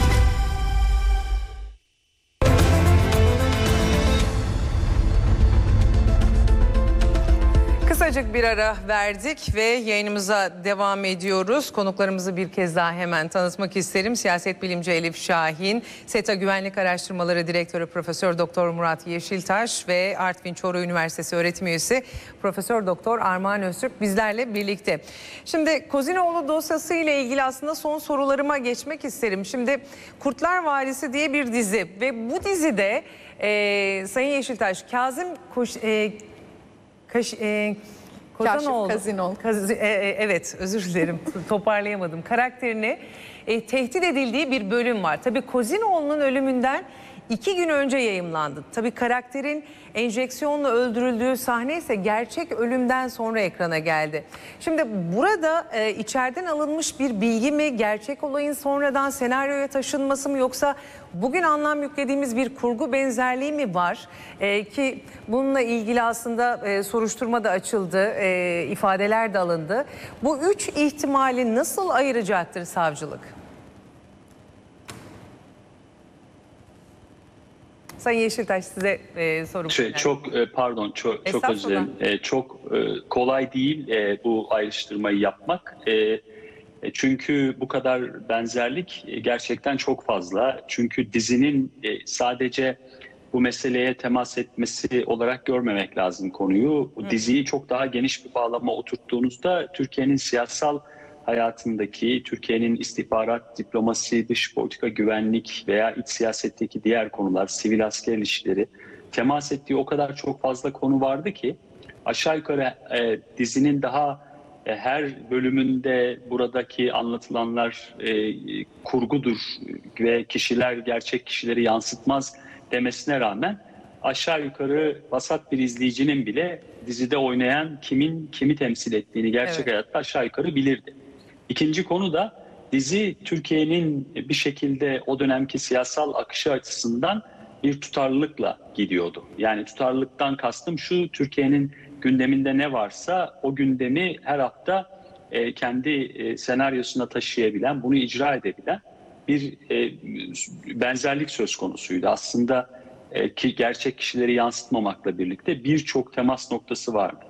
Kısacık bir ara verdik ve yayınımıza devam ediyoruz. Konuklarımızı bir kez daha hemen tanıtmak isterim. Siyaset bilimci Elif Şahin, SETA Güvenlik Araştırmaları Direktörü Profesör Doktor Murat Yeşiltaş ve Artvin Çoruh Üniversitesi öğretim üyesi Profesör Doktor Armağan Öztürk bizlerle birlikte. Şimdi Kozinoğlu dosyası ile ilgili aslında son sorularıma geçmek isterim. Şimdi Kurtlar Vadisi diye bir dizi ve bu dizide e, Sayın Yeşiltaş, Kazım Koş... E, Kaş, e, Kozanoğlu. Kazinoğlu. Kaz, e, e, evet özür dilerim toparlayamadım. Karakterini e, tehdit edildiği bir bölüm var. Tabii Kozinoğlu'nun ölümünden iki gün önce yayımlandı. Tabii karakterin enjeksiyonla öldürüldüğü sahne ise gerçek ölümden sonra ekrana geldi. Şimdi burada e, içeriden alınmış bir bilgi mi, gerçek olayın sonradan senaryoya taşınması mı, yoksa bugün anlam yüklediğimiz bir kurgu benzerliği mi var? E, ki bununla ilgili aslında e, soruşturma da açıldı, e, ifadeler de alındı. Bu üç ihtimali nasıl ayıracaktır savcılık? Sayın Yeşiltaş size e, sorum. Şey, çok e, pardon çok, çok özür dilerim. E, çok e, kolay değil e, bu ayrıştırmayı yapmak. E, e, çünkü bu kadar benzerlik e, gerçekten çok fazla. Çünkü dizinin e, sadece bu meseleye temas etmesi olarak görmemek lazım konuyu. Bu diziyi çok daha geniş bir bağlama oturttuğunuzda Türkiye'nin siyasal hayatındaki, Türkiye'nin istihbarat, diplomasi, dış politika, güvenlik veya iç siyasetteki diğer konular, sivil asker ilişkileri temas ettiği o kadar çok fazla konu vardı ki aşağı yukarı e, dizinin daha e, her bölümünde buradaki anlatılanlar e, kurgudur ve kişiler gerçek kişileri yansıtmaz demesine rağmen aşağı yukarı vasat bir izleyicinin bile dizide oynayan kimin kimi temsil ettiğini gerçek evet. hayatta aşağı yukarı bilirdi. İkinci konu da dizi Türkiye'nin bir şekilde o dönemki siyasal akışı açısından bir tutarlılıkla gidiyordu. Yani tutarlılıktan kastım şu: Türkiye'nin gündeminde ne varsa o gündemi her hafta e, kendi e, senaryosuna taşıyabilen, bunu icra edebilen bir e, benzerlik söz konusuydu. Aslında e, ki gerçek kişileri yansıtmamakla birlikte birçok temas noktası vardı.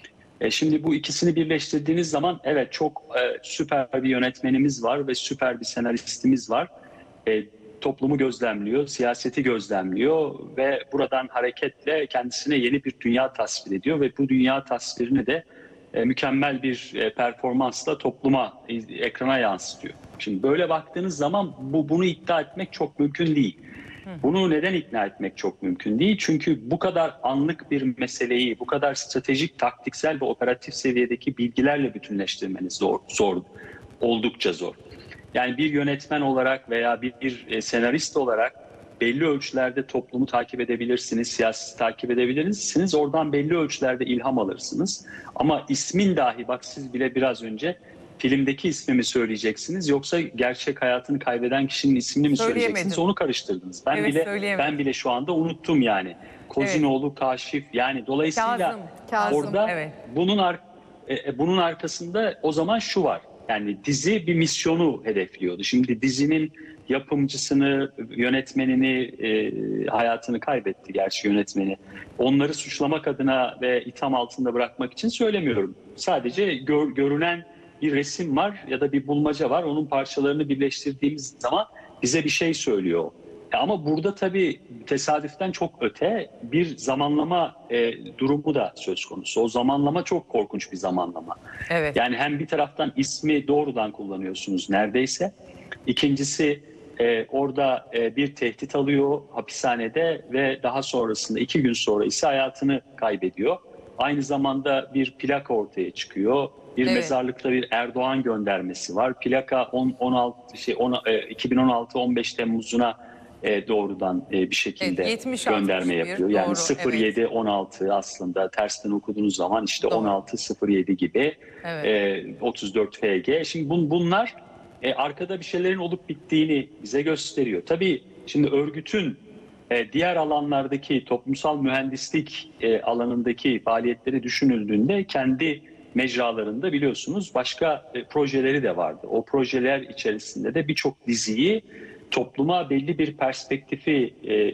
E, şimdi bu ikisini birleştirdiğiniz zaman evet çok e, süper bir yönetmenimiz var ve süper bir senaristimiz var. E, toplumu gözlemliyor, siyaseti gözlemliyor ve buradan hareketle kendisine yeni bir dünya tasvir ediyor ve bu dünya tasvirini de e, mükemmel bir e, performansla topluma, e, ekrana yansıtıyor. Şimdi böyle baktığınız zaman bu bunu iddia etmek çok mümkün değil. Bunu neden ikna etmek çok mümkün değil? Çünkü bu kadar anlık bir meseleyi, bu kadar stratejik, taktiksel ve operatif seviyedeki bilgilerle bütünleştirmeniz zor, zor, oldukça zor. Yani bir yönetmen olarak veya bir, bir senarist olarak belli ölçülerde toplumu takip edebilirsiniz, siyaseti takip edebilirsiniz. Oradan belli ölçülerde ilham alırsınız. Ama ismin dahi, bak siz bile biraz önce filmdeki ismimi söyleyeceksiniz yoksa gerçek hayatını kaybeden kişinin ismini mi söyleyeceksiniz? Onu karıştırdınız. Ben evet, bile ben bile şu anda unuttum yani. Kozinoğlu, evet. Kaşif, yani dolayısıyla Kazım, Kazım, orada evet. bunun ar e, bunun arkasında o zaman şu var. Yani dizi bir misyonu hedefliyordu. Şimdi dizinin yapımcısını, yönetmenini, e, hayatını kaybetti gerçi yönetmeni. Onları suçlamak adına ve itham altında bırakmak için söylemiyorum. Sadece gör, görünen bir resim var ya da bir bulmaca var. Onun parçalarını birleştirdiğimiz zaman bize bir şey söylüyor. Ama burada tabii tesadüften çok öte bir zamanlama e, durumu da söz konusu. O zamanlama çok korkunç bir zamanlama. Evet. Yani hem bir taraftan ismi doğrudan kullanıyorsunuz neredeyse. İkincisi e, orada e, bir tehdit alıyor hapishanede ve daha sonrasında iki gün sonra ise hayatını kaybediyor. Aynı zamanda bir plaka ortaya çıkıyor. Bir evet. mezarlıkta bir Erdoğan göndermesi var. Plaka on, on altı şey on, e, iki bin on altı on beş Temmuz'una e, doğrudan e, bir şekilde evet, gönderme yapıyor. Yani sıfır yedi on altı evet. aslında tersten okuduğunuz zaman işte doğru. on altı sıfır yedi gibi evet. e, otuz dört F G. Şimdi bun, bunlar e, arkada bir şeylerin olup bittiğini bize gösteriyor. Tabii şimdi örgütün e, diğer alanlardaki toplumsal mühendislik e, alanındaki faaliyetleri düşünüldüğünde kendi mecralarında biliyorsunuz başka e, projeleri de vardı. O projeler içerisinde de birçok diziyi topluma belli bir perspektifi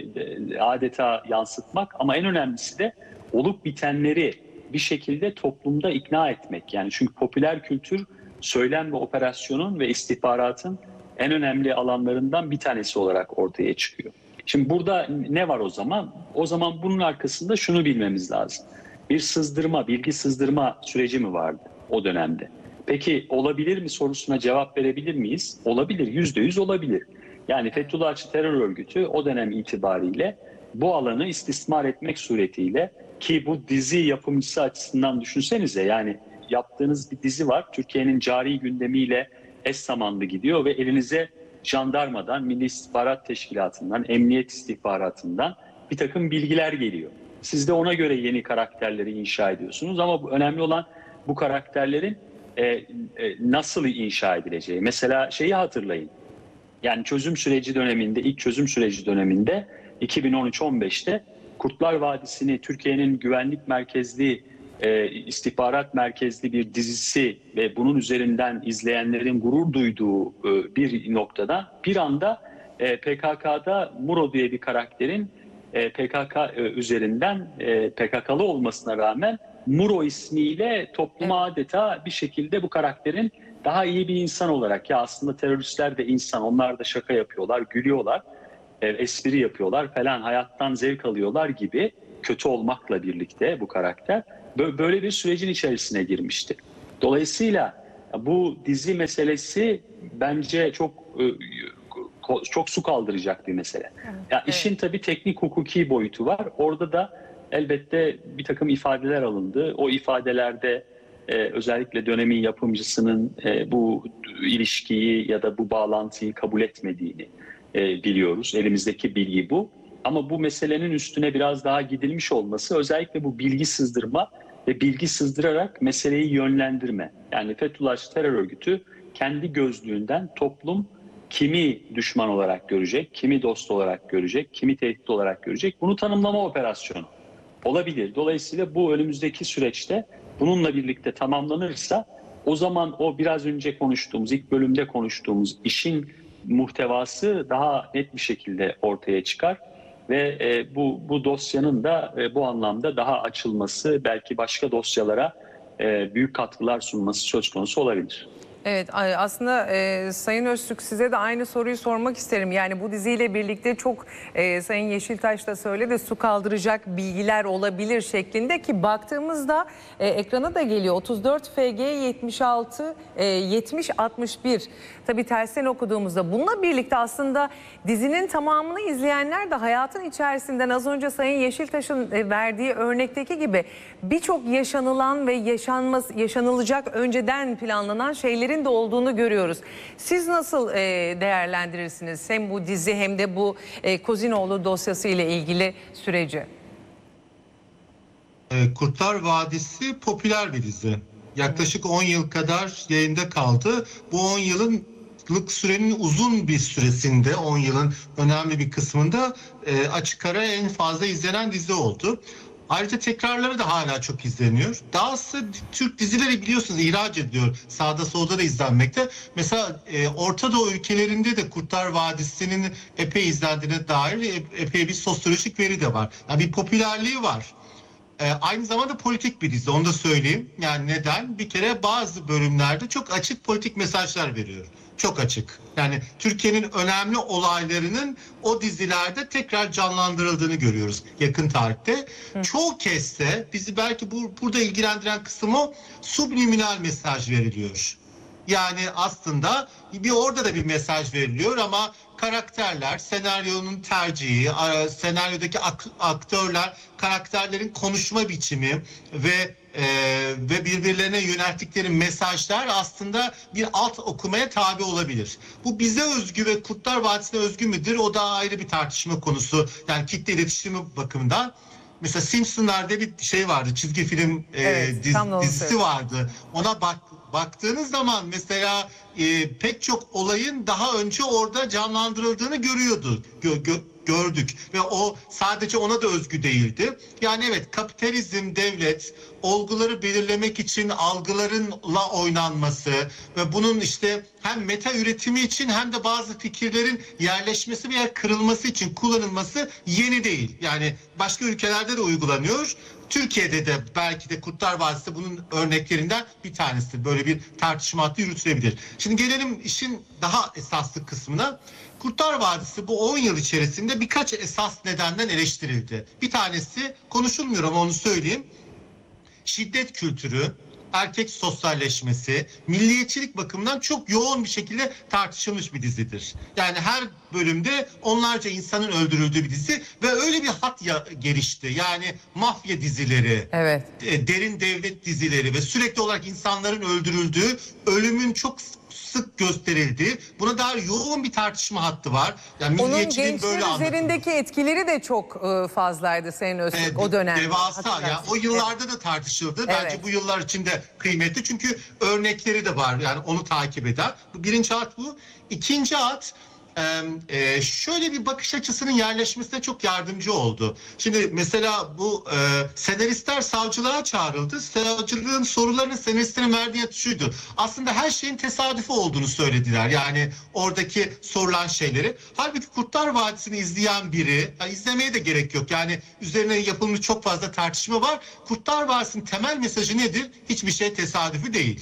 e, adeta yansıtmak ama en önemlisi de olup bitenleri bir şekilde toplumda ikna etmek. Yani çünkü popüler kültür söylem ve operasyonun ve istihbaratın en önemli alanlarından bir tanesi olarak ortaya çıkıyor. Şimdi burada ne var o zaman? O zaman bunun arkasında şunu bilmemiz lazım. Bir sızdırma, bilgi sızdırma süreci mi vardı o dönemde? Peki olabilir mi sorusuna cevap verebilir miyiz? Olabilir, yüzde yüz olabilir. Yani Fethullahçı terör örgütü o dönem itibariyle bu alanı istismar etmek suretiyle, ki bu dizi yapımcısı açısından düşünsenize, yani yaptığınız bir dizi var, Türkiye'nin cari gündemiyle eş zamanlı gidiyor ve elinize jandarmadan, Milli İstihbarat Teşkilatı'ndan, Emniyet İstihbaratı'ndan bir takım bilgiler geliyor. Siz de ona göre yeni karakterleri inşa ediyorsunuz ama önemli olan bu karakterlerin e, e, nasıl inşa edileceği. Mesela şeyi hatırlayın. Yani çözüm süreci döneminde, ilk çözüm süreci döneminde iki bin on üç on beşte Kurtlar Vadisi'ni Türkiye'nin güvenlik merkezli, e, istihbarat merkezli bir dizisi ve bunun üzerinden izleyenlerin gurur duyduğu e, bir noktada bir anda e, P K K'da Muro diye bir karakterin e, P K K e, üzerinden e, P K K'lı olmasına rağmen Muro ismiyle topluma adeta bir şekilde bu karakterin daha iyi bir insan olarak, ya aslında teröristler de insan, onlar da şaka yapıyorlar, gülüyorlar, e, espri yapıyorlar falan, hayattan zevk alıyorlar gibi, kötü olmakla birlikte bu karakter böyle bir sürecin içerisine girmişti. Dolayısıyla bu dizi meselesi bence çok çok su kaldıracak bir mesele. Ya işin tabii teknik hukuki boyutu var. Orada da elbette bir takım ifadeler alındı. O ifadelerde e, özellikle dönemin yapımcısının e, bu ilişkiyi ya da bu bağlantıyı kabul etmediğini e, biliyoruz. Elimizdeki bilgi bu. Ama bu meselenin üstüne biraz daha gidilmiş olması, özellikle bu bilgi sızdırma ve bilgi sızdırarak meseleyi yönlendirme. Yani Fethullahçı terör örgütü kendi gözlüğünden toplum kimi düşman olarak görecek, kimi dost olarak görecek, kimi tehdit olarak görecek, bunu tanımlama operasyonu olabilir. Dolayısıyla bu önümüzdeki süreçte bununla birlikte tamamlanırsa, o zaman o biraz önce konuştuğumuz, ilk bölümde konuştuğumuz işin muhtevası daha net bir şekilde ortaya çıkar. Ve e, bu, bu dosyanın da e, bu anlamda daha açılması, belki başka dosyalara e, büyük katkılar sunması söz konusu olabilir. Evet, aslında e, Sayın Öztürk, size de aynı soruyu sormak isterim. Yani bu diziyle birlikte çok e, Sayın Yeşiltaş da söyledi, su kaldıracak bilgiler olabilir şeklinde, ki baktığımızda e, ekrana da geliyor otuz dört F G yetmiş altı e, yetmiş altmış bir. Tabii tersten okuduğumuzda bununla birlikte aslında dizinin tamamını izleyenler de hayatın içerisinden, az önce Sayın Yeşiltaş'ın e, verdiği örnekteki gibi birçok yaşanılan ve yaşanması, yaşanılacak önceden planlanan şeylerin de olduğunu görüyoruz. Siz nasıl e, değerlendirirsiniz hem bu dizi hem de bu e, Kozinoğlu dosyası ile ilgili süreci? Kurtlar Vadisi popüler bir dizi. Yaklaşık on yıl kadar yayında kaldı. Bu on yıllık sürenin uzun bir süresinde, on yılın önemli bir kısmında e, açık ara en fazla izlenen dizi oldu. Ayrıca tekrarları da hala çok izleniyor. Dahası Türk dizileri biliyorsunuz ihraç ediliyor. Sağda solda da izlenmekte. Mesela e, Orta Doğu ülkelerinde de Kurtlar Vadisi'nin epey izlendiğine dair epey bir sosyolojik veri de var. Yani bir popülerliği var. E, aynı zamanda politik bir dizi, onu da söyleyeyim. Yani neden? Bir kere bazı bölümlerde çok açık politik mesajlar veriyor. Çok açık. Yani Türkiye'nin önemli olaylarının o dizilerde tekrar canlandırıldığını görüyoruz yakın tarihte. Hı. Çoğu kez de bizi belki bu, burada ilgilendiren kısım o, subliminal mesaj veriliyor. Yani aslında bir orada da bir mesaj veriliyor ama karakterler, senaryonun tercihi, senaryodaki aktörler, karakterlerin konuşma biçimi ve e, ve birbirlerine yönelttikleri mesajlar aslında bir alt okumaya tabi olabilir. Bu bize özgü ve Kurtlar Vadisi'ne özgü müdür? O da ayrı bir tartışma konusu. Yani kitle iletişimi bakımından. Mesela Simpsonlar'da bir şey vardı, çizgi film evet, e, diz, dizisi vardı. Ona bak baktığınız zaman mesela e, pek çok olayın daha önce orada canlandırıldığını görüyordu, gö, gö, gördük ve o sadece ona da özgü değildi. Yani evet, kapitalizm, devlet olguları belirlemek için algılarınla oynanması ve bunun işte hem meta üretimi için hem de bazı fikirlerin yerleşmesi veya kırılması için kullanılması yeni değil. Yani başka ülkelerde de uygulanıyor. Türkiye'de de belki de Kurtlar Vadisi bunun örneklerinden bir tanesi. Böyle bir tartışma hattı yürütülebilir. Şimdi gelelim işin daha esaslı kısmına. Kurtlar Vadisi bu on yıl içerisinde birkaç esas nedenden eleştirildi. Bir tanesi konuşulmuyor ama onu söyleyeyim. Şiddet kültürü, erkek sosyalleşmesi, milliyetçilik bakımından çok yoğun bir şekilde tartışılmış bir dizidir. Yani her bölümde onlarca insanın öldürüldüğü bir dizi ve öyle bir hat ya, gelişti. Yani mafya dizileri, evet. e, derin devlet dizileri ve sürekli olarak insanların öldürüldüğü, ölümün çok sık gösterildiği, buna dair yoğun bir tartışma hattı var. Yani onun gençler üzerindeki etkileri de çok fazlaydı Sayın Öztürk, evet, o dönemde. Devasa. Yani o yıllarda evet. da tartışıldı. Evet. Bence bu yıllar içinde kıymetli. Çünkü örnekleri de var. Yani onu takip eder. Bu birinci hat bu. İkinci hat, e, şöyle bir bakış açısının yerleşmesine çok yardımcı oldu. Şimdi mesela bu e, senaristler savcılığa çağrıldı. Savcılığın sorularının senaristlerin verdiği yanıt şuydu. Aslında her şeyin tesadüfi olduğunu söylediler. Yani oradaki sorulan şeyleri. Halbuki Kurtlar Vadisi'ni izleyen biri, yani izlemeye de gerek yok. Yani üzerine yapılmış çok fazla tartışma var. Kurtlar Vadisi'nin temel mesajı nedir? Hiçbir şey tesadüfi değil.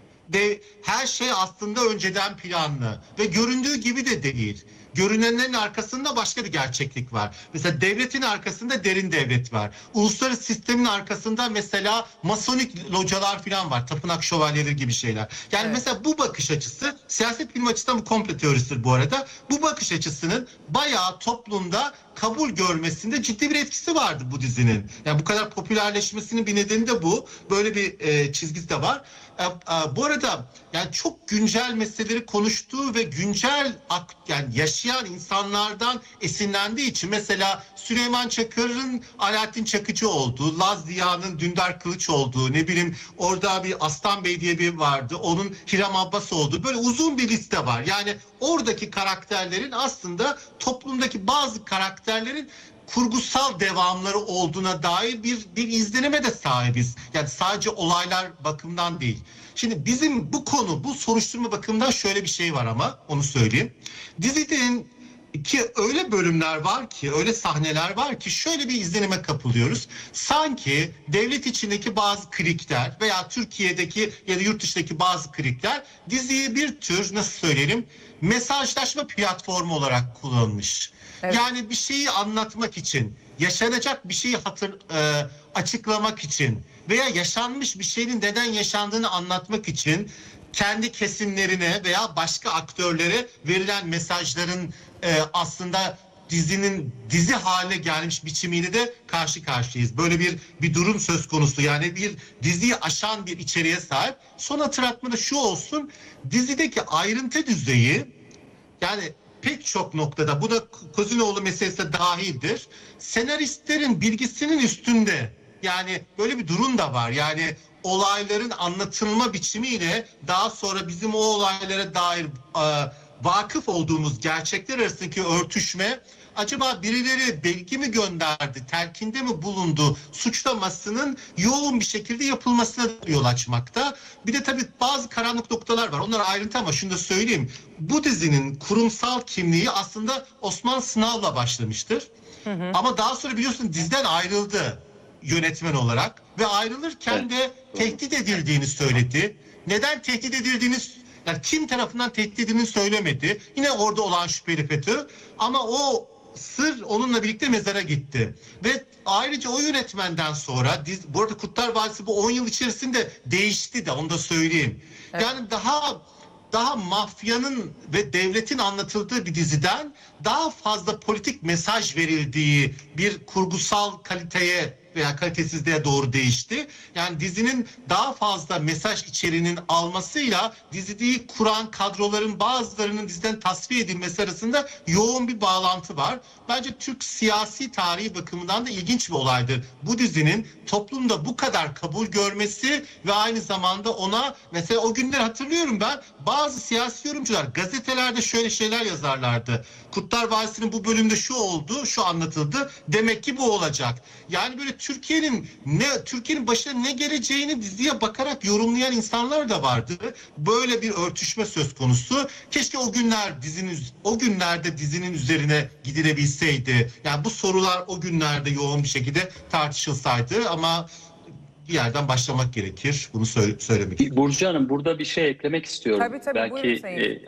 De her şey aslında önceden planlı ve göründüğü gibi de değil. Görünenlerin arkasında başka bir gerçeklik var. Mesela devletin arkasında derin devlet var. Uluslararası sistemin arkasında mesela masonik localar falan var. Tapınak şövalyeleri gibi şeyler. Yani evet. Mesela bu bakış açısı, siyaset bilimi açısından bu komplo teorisidir bu arada. Bu bakış açısının bayağı toplumda kabul görmesinde ciddi bir etkisi vardı bu dizinin. Yani bu kadar popülerleşmesinin bir nedeni de bu. Böyle bir e, çizgisi de var. E, e, bu arada yani çok güncel meseleleri konuştuğu ve güncel yani yaşayan insanlardan esinlendiği için mesela Süleyman Çakır'ın Alaaddin Çakıcı olduğu, Laz Ziya'nın Dündar Kılıç olduğu, ne bileyim orada bir Aslan Bey diye bir vardı, onun Hiram Abbas olduğu, böyle uzun bir liste var. Yani oradaki karakterlerin aslında toplumdaki bazı karakterlerin kurgusal devamları olduğuna dair bir bir izlenime de sahibiz. Yani sadece olaylar bakımından değil. Şimdi bizim bu konu, bu soruşturma bakımından şöyle bir şey var ama onu söyleyeyim. Dizinin ki öyle bölümler var ki, öyle sahneler var ki şöyle bir izlenime kapılıyoruz. Sanki devlet içindeki bazı klikler veya Türkiye'deki ya da yurt dışındaki bazı klikler diziyi bir tür, nasıl söyleyelim, mesajlaşma platformu olarak kullanılmış. Evet. Yani bir şeyi anlatmak için, yaşanacak bir şeyi hatır, e, açıklamak için veya yaşanmış bir şeyin neden yaşandığını anlatmak için kendi kesimlerine veya başka aktörlere verilen mesajların e, aslında dizinin dizi haline gelmiş biçimiyle de karşı karşıyayız. Böyle bir bir durum söz konusu. Yani bir diziyi aşan bir içeriğe sahip. Son hatırlatma da şu olsun. Dizideki ayrıntı düzeyi, yani pek çok noktada, bu da Kozinoğlu meselesi de dahildir, senaristlerin bilgisinin üstünde. Yani böyle bir durum da var. Yani olayların anlatılma biçimiyle daha sonra bizim o olaylara dair e, vakıf olduğumuz gerçekler arasındaki örtüşme, acaba birileri belge mi gönderdi, telkinde mi bulundu suçlamasının yoğun bir şekilde yapılmasına yol açmakta. Bir de tabii bazı karanlık noktalar var. Onlar ayrıntı ama şunu da söyleyeyim. Bu dizinin kurumsal kimliği aslında Osman Sınav'la başlamıştır. Hı hı. Ama daha sonra biliyorsun diziden ayrıldı yönetmen olarak ve ayrılırken de tehdit edildiğini söyledi. Neden tehdit edildiğini, yani kim tarafından tehdit edildiğini söylemedi. Yine orada olan şüpheli FETÖ, ama o sır onunla birlikte mezara gitti. Ve ayrıca o yönetmenden sonra, diz, bu arada Kurtlar Vadisi bu on yıl içerisinde değişti de, onu da söyleyeyim. Evet. Yani daha daha mafyanın ve devletin anlatıldığı bir diziden daha fazla politik mesaj verildiği bir kurgusal kaliteye veya kalitesizliğe doğru değişti. Yani dizinin daha fazla mesaj içeriğinin almasıyla diziyi kuran kadroların bazılarının diziden tasfiye edilmesi arasında yoğun bir bağlantı var. Bence Türk siyasi tarihi bakımından da ilginç bir olaydır. Bu dizinin toplumda bu kadar kabul görmesi ve aynı zamanda ona, mesela o günler hatırlıyorum ben, bazı siyasi yorumcular gazetelerde şöyle şeyler yazarlardı. Kurtlar Vadisi'nin bu bölümde şu oldu, şu anlatıldı, demek ki bu olacak. Yani böyle Türkiye'nin ne Türkiye'nin başına ne geleceğini diziye bakarak yorumlayan insanlar da vardı. Böyle bir örtüşme söz konusu. Keşke o günler dizinin o günlerde dizinin üzerine gidilebilseydi. Yani bu sorular o günlerde yoğun bir şekilde tartışılsaydı, ama bir yerden başlamak gerekir. Bunu söyle, söylemek istiyorum. Burcu Hanım, burada bir şey eklemek istiyorum. Tabii tabii. Belki e,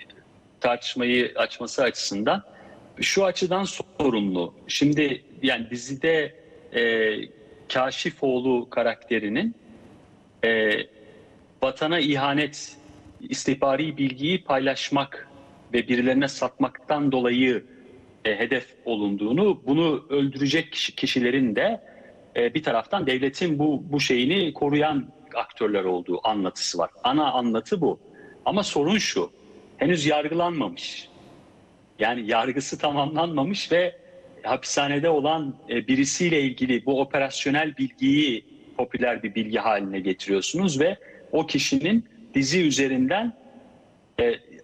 tartışmayı açması açısından. Şu açıdan sorumlu. Şimdi yani dizide e, Kaşifoğlu karakterinin e, vatana ihanet, istihbari bilgiyi paylaşmak ve birilerine satmaktan dolayı e, hedef olunduğunu, bunu öldürecek kişi, kişilerin de e, bir taraftan devletin bu bu şeyini koruyan aktörler olduğu anlatısı var. Ana anlatı bu. Ama sorun şu, henüz yargılanmamış. Yani yargısı tamamlanmamış ve hapishanede olan birisiyle ilgili bu operasyonel bilgiyi popüler bir bilgi haline getiriyorsunuz ve o kişinin dizi üzerinden e,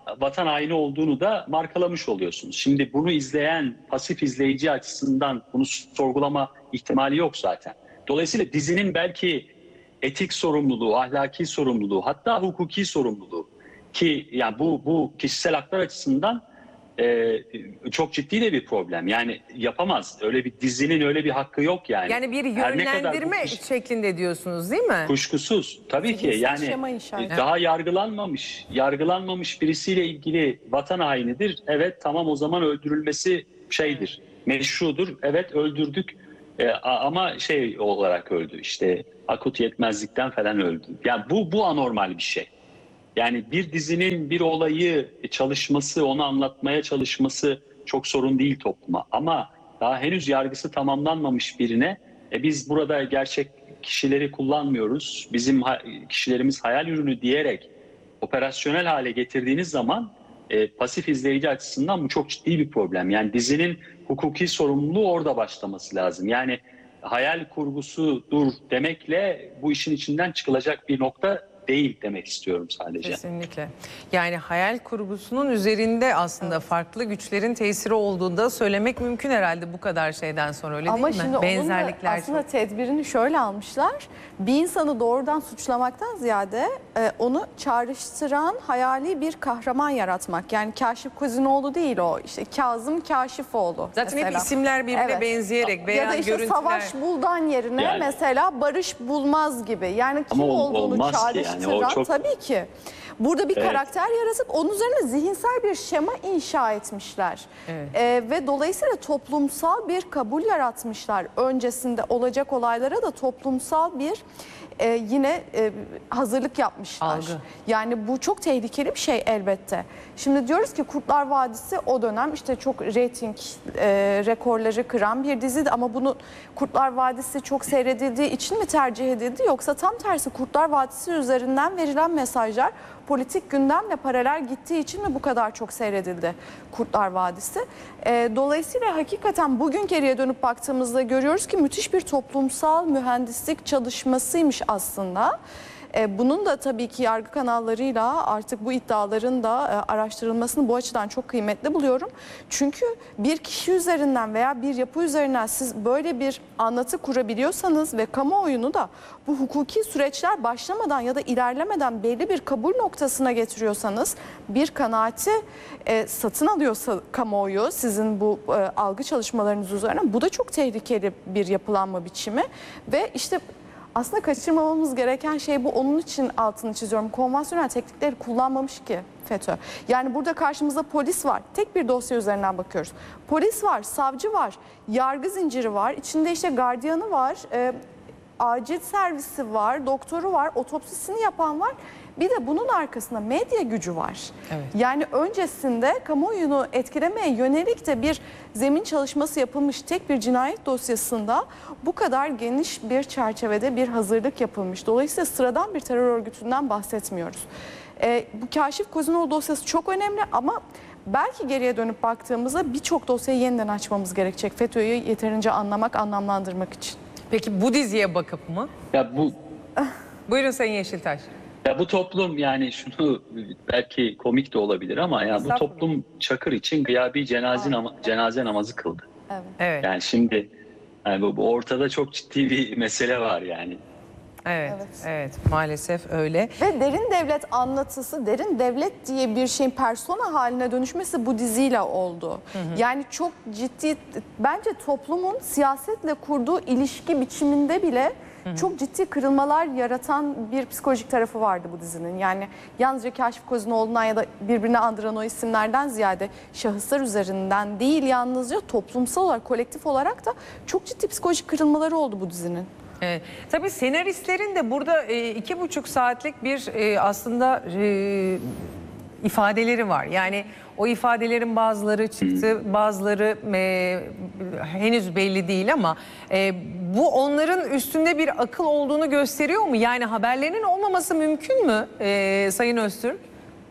vatan haini olduğunu da markalamış oluyorsunuz. Şimdi bunu izleyen pasif izleyici açısından bunu sorgulama ihtimali yok zaten. Dolayısıyla dizinin belki etik sorumluluğu, ahlaki sorumluluğu, hatta hukuki sorumluluğu ki yani bu bu kişisel haklar açısından e, çok ciddi de bir problem. Yani yapamaz. Öyle bir dizinin öyle bir hakkı yok yani. Yani bir Her ne kadar yönlendirme bu- şeklinde diyorsunuz değil mi? Kuşkusuz. Tabii ki Zihinsel yani şema inşa e, eden. daha yargılanmamış, yargılanmamış birisiyle ilgili vatan hainidir. Evet tamam o zaman öldürülmesi şeydir, meşrudur. Evet öldürdük E, a- ama şey olarak öldü işte akut yetmezlikten falan öldü. Yani bu bu anormal bir şey. Yani bir dizinin bir olayı çalışması, onu anlatmaya çalışması çok sorun değil topluma. Ama daha henüz yargısı tamamlanmamış birine e, biz burada gerçek kişileri kullanmıyoruz. Bizim ha- kişilerimiz hayal ürünü diyerek operasyonel hale getirdiğiniz zaman e, pasif izleyici açısından bu çok ciddi bir problem. Yani dizinin hukuki sorumluluğu orada başlaması lazım. Yani hayal kurgusudur demekle bu işin içinden çıkılacak bir nokta değil demek istiyorum sadece. Kesinlikle. Yani hayal kurgusunun üzerinde aslında farklı güçlerin tesiri olduğunu da söylemek mümkün herhalde bu kadar şeyden sonra, öyle Ama değil mi? şimdi onun da Benzerlikler aslında çok. tedbirini şöyle almışlar. Bir insanı doğrudan suçlamaktan ziyade e, onu çağrıştıran hayali bir kahraman yaratmak. Yani Kaşif Kozinoğlu değil o. İşte Kazım Kaşifoğlu. Zaten hep mesela. isimler birbirine Evet. benzeyerek veya Ya da işte görüntüler. Savaş Buldan yerine Yani. mesela Barış Bulmaz gibi. Yani kim Ama ol- olduğunu olmaz ki yani. çağrıştıran O çok- tabii ki. Burada bir Evet. karakter yaratıp onun üzerine zihinsel bir şema inşa etmişler. Evet. Ee, ve dolayısıyla toplumsal bir kabul yaratmışlar. Öncesinde olacak olaylara da toplumsal bir e, yine e, hazırlık yapmışlar. Algı. Yani bu çok tehlikeli bir şey elbette. Şimdi diyoruz ki Kurtlar Vadisi o dönem işte çok reyting e, rekorları kıran bir diziydi ama bunu Kurtlar Vadisi çok seyredildiği için mi tercih edildi yoksa tam tersi Kurtlar Vadisi üzerinden verilen mesajlar politik gündemle paralel gittiği için mi bu kadar çok seyredildi Kurtlar Vadisi? E, dolayısıyla hakikaten bugün geriye dönüp baktığımızda görüyoruz ki müthiş bir toplumsal mühendislik çalışmasıymış aslında. E, bunun da tabii ki yargı kanallarıyla artık bu iddiaların da e, araştırılmasını bu açıdan çok kıymetli buluyorum. Çünkü bir kişi üzerinden veya bir yapı üzerinden siz böyle bir anlatı kurabiliyorsanız ve kamuoyunu da bu hukuki süreçler başlamadan ya da ilerlemeden belli bir kabul noktasına getiriyorsanız, bir kanaati e, satın alıyorsa kamuoyu sizin bu e, algı çalışmalarınız üzerine, bu da çok tehlikeli bir yapılanma biçimi ve işte aslında kaçırmamamız gereken şey bu. Onun için altını çiziyorum. Konvansiyonel teknikleri kullanmamış ki FETÖ. Yani burada karşımızda polis var. Tek bir dosya üzerinden bakıyoruz. Polis var, savcı var, yargı zinciri var. İçinde işte gardiyanı var, e, acil servisi var, doktoru var, otopsisini yapan var. Bir de bunun arkasında medya gücü var. Evet. Yani öncesinde kamuoyunu etkilemeye yönelik de bir zemin çalışması yapılmış, tek bir cinayet dosyasında bu kadar geniş bir çerçevede bir hazırlık yapılmış. Dolayısıyla sıradan bir terör örgütünden bahsetmiyoruz. Ee, bu Kaşif Kozinoğlu dosyası çok önemli ama belki geriye dönüp baktığımızda birçok dosyayı yeniden açmamız gerekecek. FETÖ'yü yeterince anlamak, anlamlandırmak için. Peki bu diziye bakıp mı? Ya bu Buyurun Sayın Yeşiltaş. ya bu toplum yani şunu belki komik de olabilir ama ya bu Estağfurullah. toplum Çakır için gıyabi cenaze, nama, cenaze namazı kıldı. Evet. Evet. Yani şimdi yani bu, bu ortada çok ciddi bir mesele var yani. Evet, evet, maalesef öyle. Ve derin devlet anlatısı, derin devlet diye bir şeyin persona haline dönüşmesi bu diziyle oldu. Yani çok ciddi, bence toplumun siyasetle kurduğu ilişki biçiminde bile çok ciddi kırılmalar yaratan bir psikolojik tarafı vardı bu dizinin. Yani yalnızca Kaşif Kozinoğlu'ndan ya da birbirine andıran o isimlerden ziyade şahıslar üzerinden değil, yalnızca toplumsal olarak, kolektif olarak da çok ciddi psikolojik kırılmaları oldu bu dizinin. Evet. Tabii senaristlerin de burada e, iki buçuk saatlik bir e, aslında e, ifadeleri var. Yani o ifadelerin bazıları çıktı, bazıları e, henüz belli değil ama e, bu onların üstünde bir akıl olduğunu gösteriyor mu? Yani haberlerinin olmaması mümkün mü e, Sayın Öztürk?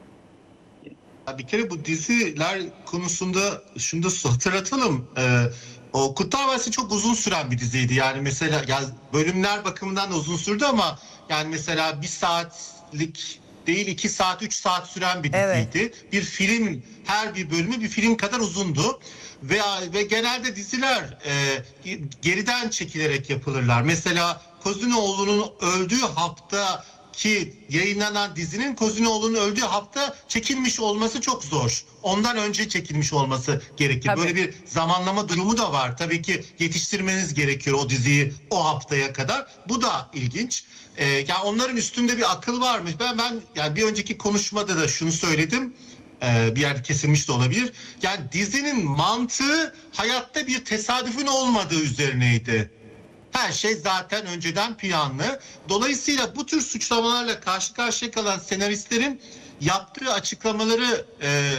Bir kere bu diziler konusunda şunu da hatırlatalım. Ee, o Kurtlar Vadisi çok uzun süren bir diziydi. Yani mesela ya bölümler bakımından da uzun sürdü ama yani mesela bir saatlik değil iki saat üç saat süren bir diziydi. Evet. Bir film, her bir bölümü bir film kadar uzundu. Ve, ve genelde diziler e, geriden çekilerek yapılırlar. Mesela Kozinoğlu'nun öldüğü hafta ki yayınlanan dizinin Kozinoğlu'nun öldüğü hafta çekilmiş olması çok zor. Ondan önce çekilmiş olması gerekir. Tabii. Böyle bir zamanlama durumu da var. Tabii ki yetiştirmeniz gerekiyor o diziyi o haftaya kadar. Bu da ilginç. Ee, yani onların üstünde bir akıl varmış. Ben ben yani bir önceki konuşmada da şunu söyledim. Ee, bir yerde kesilmiş de olabilir. Yani dizinin mantığı hayatta bir tesadüfün olmadığı üzerineydi. Her şey zaten önceden planlı. Dolayısıyla bu tür suçlamalarla karşı karşıya kalan senaristlerin yaptığı açıklamaları e,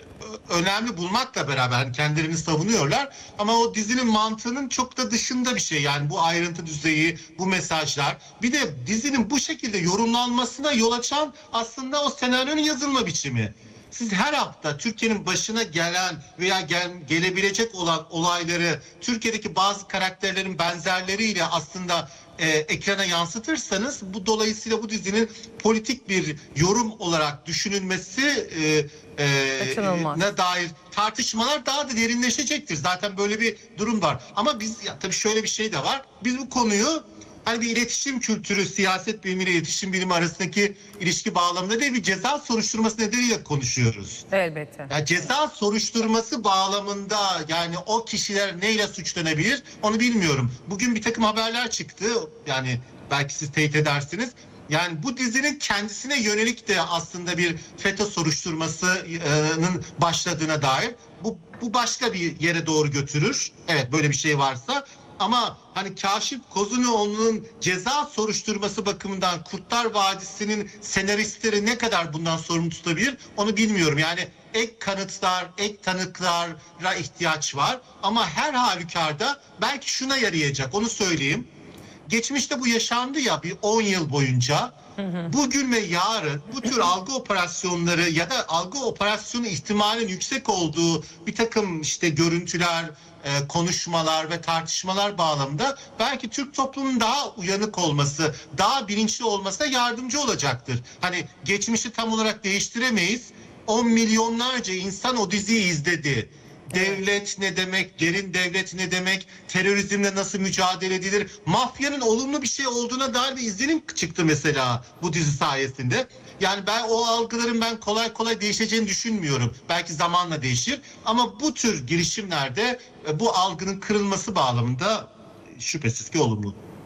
önemli bulmakla beraber kendilerini savunuyorlar. Ama o dizinin mantığının çok da dışında bir şey. Yani bu ayrıntı düzeyi, bu mesajlar. Bir de dizinin bu şekilde yorumlanmasına yol açan aslında o senaryonun yazılma biçimi. Siz her hafta Türkiye'nin başına gelen veya gel, gelebilecek olan olayları Türkiye'deki bazı karakterlerin benzerleriyle aslında e, ekrana yansıtırsanız bu dolayısıyla bu dizinin politik bir yorum olarak düşünülmesi e, e, ne dair tartışmalar daha da derinleşecektir. Zaten böyle bir durum var. Ama biz ya, tabii şöyle bir şey de var. Biz bu konuyu hani bir iletişim kültürü, siyaset bilimi ile iletişim bilimi arasındaki ilişki bağlamında değil bir ceza soruşturması nedeniyle konuşuyoruz. Elbette. Yani ceza soruşturması bağlamında yani o kişiler neyle suçlanabilir onu bilmiyorum. Bugün bir takım haberler çıktı. Yani belki siz teyit edersiniz. Yani bu dizinin kendisine yönelik de aslında bir FETÖ soruşturmasının başladığına dair. Bu, bu başka bir yere doğru götürür. Evet böyle bir şey varsa. Ama hani Kaşif Kozinoğlu'nun ceza soruşturması bakımından Kurtlar Vadisi'nin senaristleri ne kadar bundan sorumlu tutabilir onu bilmiyorum. Yani ek kanıtlar, ek tanıklara ihtiyaç var. Ama her halükarda belki şuna yarayacak onu söyleyeyim. Geçmişte bu yaşandı ya bir on yıl boyunca. Bugün ve yarın bu tür algı operasyonları ya da algı operasyonu ihtimalinin yüksek olduğu bir takım işte görüntüler, e, konuşmalar ve tartışmalar bağlamında belki Türk toplumunun daha uyanık olması, daha bilinçli olmasına yardımcı olacaktır. Hani geçmişi tam olarak değiştiremeyiz. On milyonlarca insan o diziyi izledi. Devlet ne demek, derin devlet ne demek, terörizmle nasıl mücadele edilir, mafyanın olumlu bir şey olduğuna dair bir izlenim çıktı mesela bu dizi sayesinde. Yani ben o algıların ben kolay kolay değişeceğini düşünmüyorum. Belki zamanla değişir ama bu tür girişimlerde bu algının kırılması bağlamında şüphesiz ki olumlu.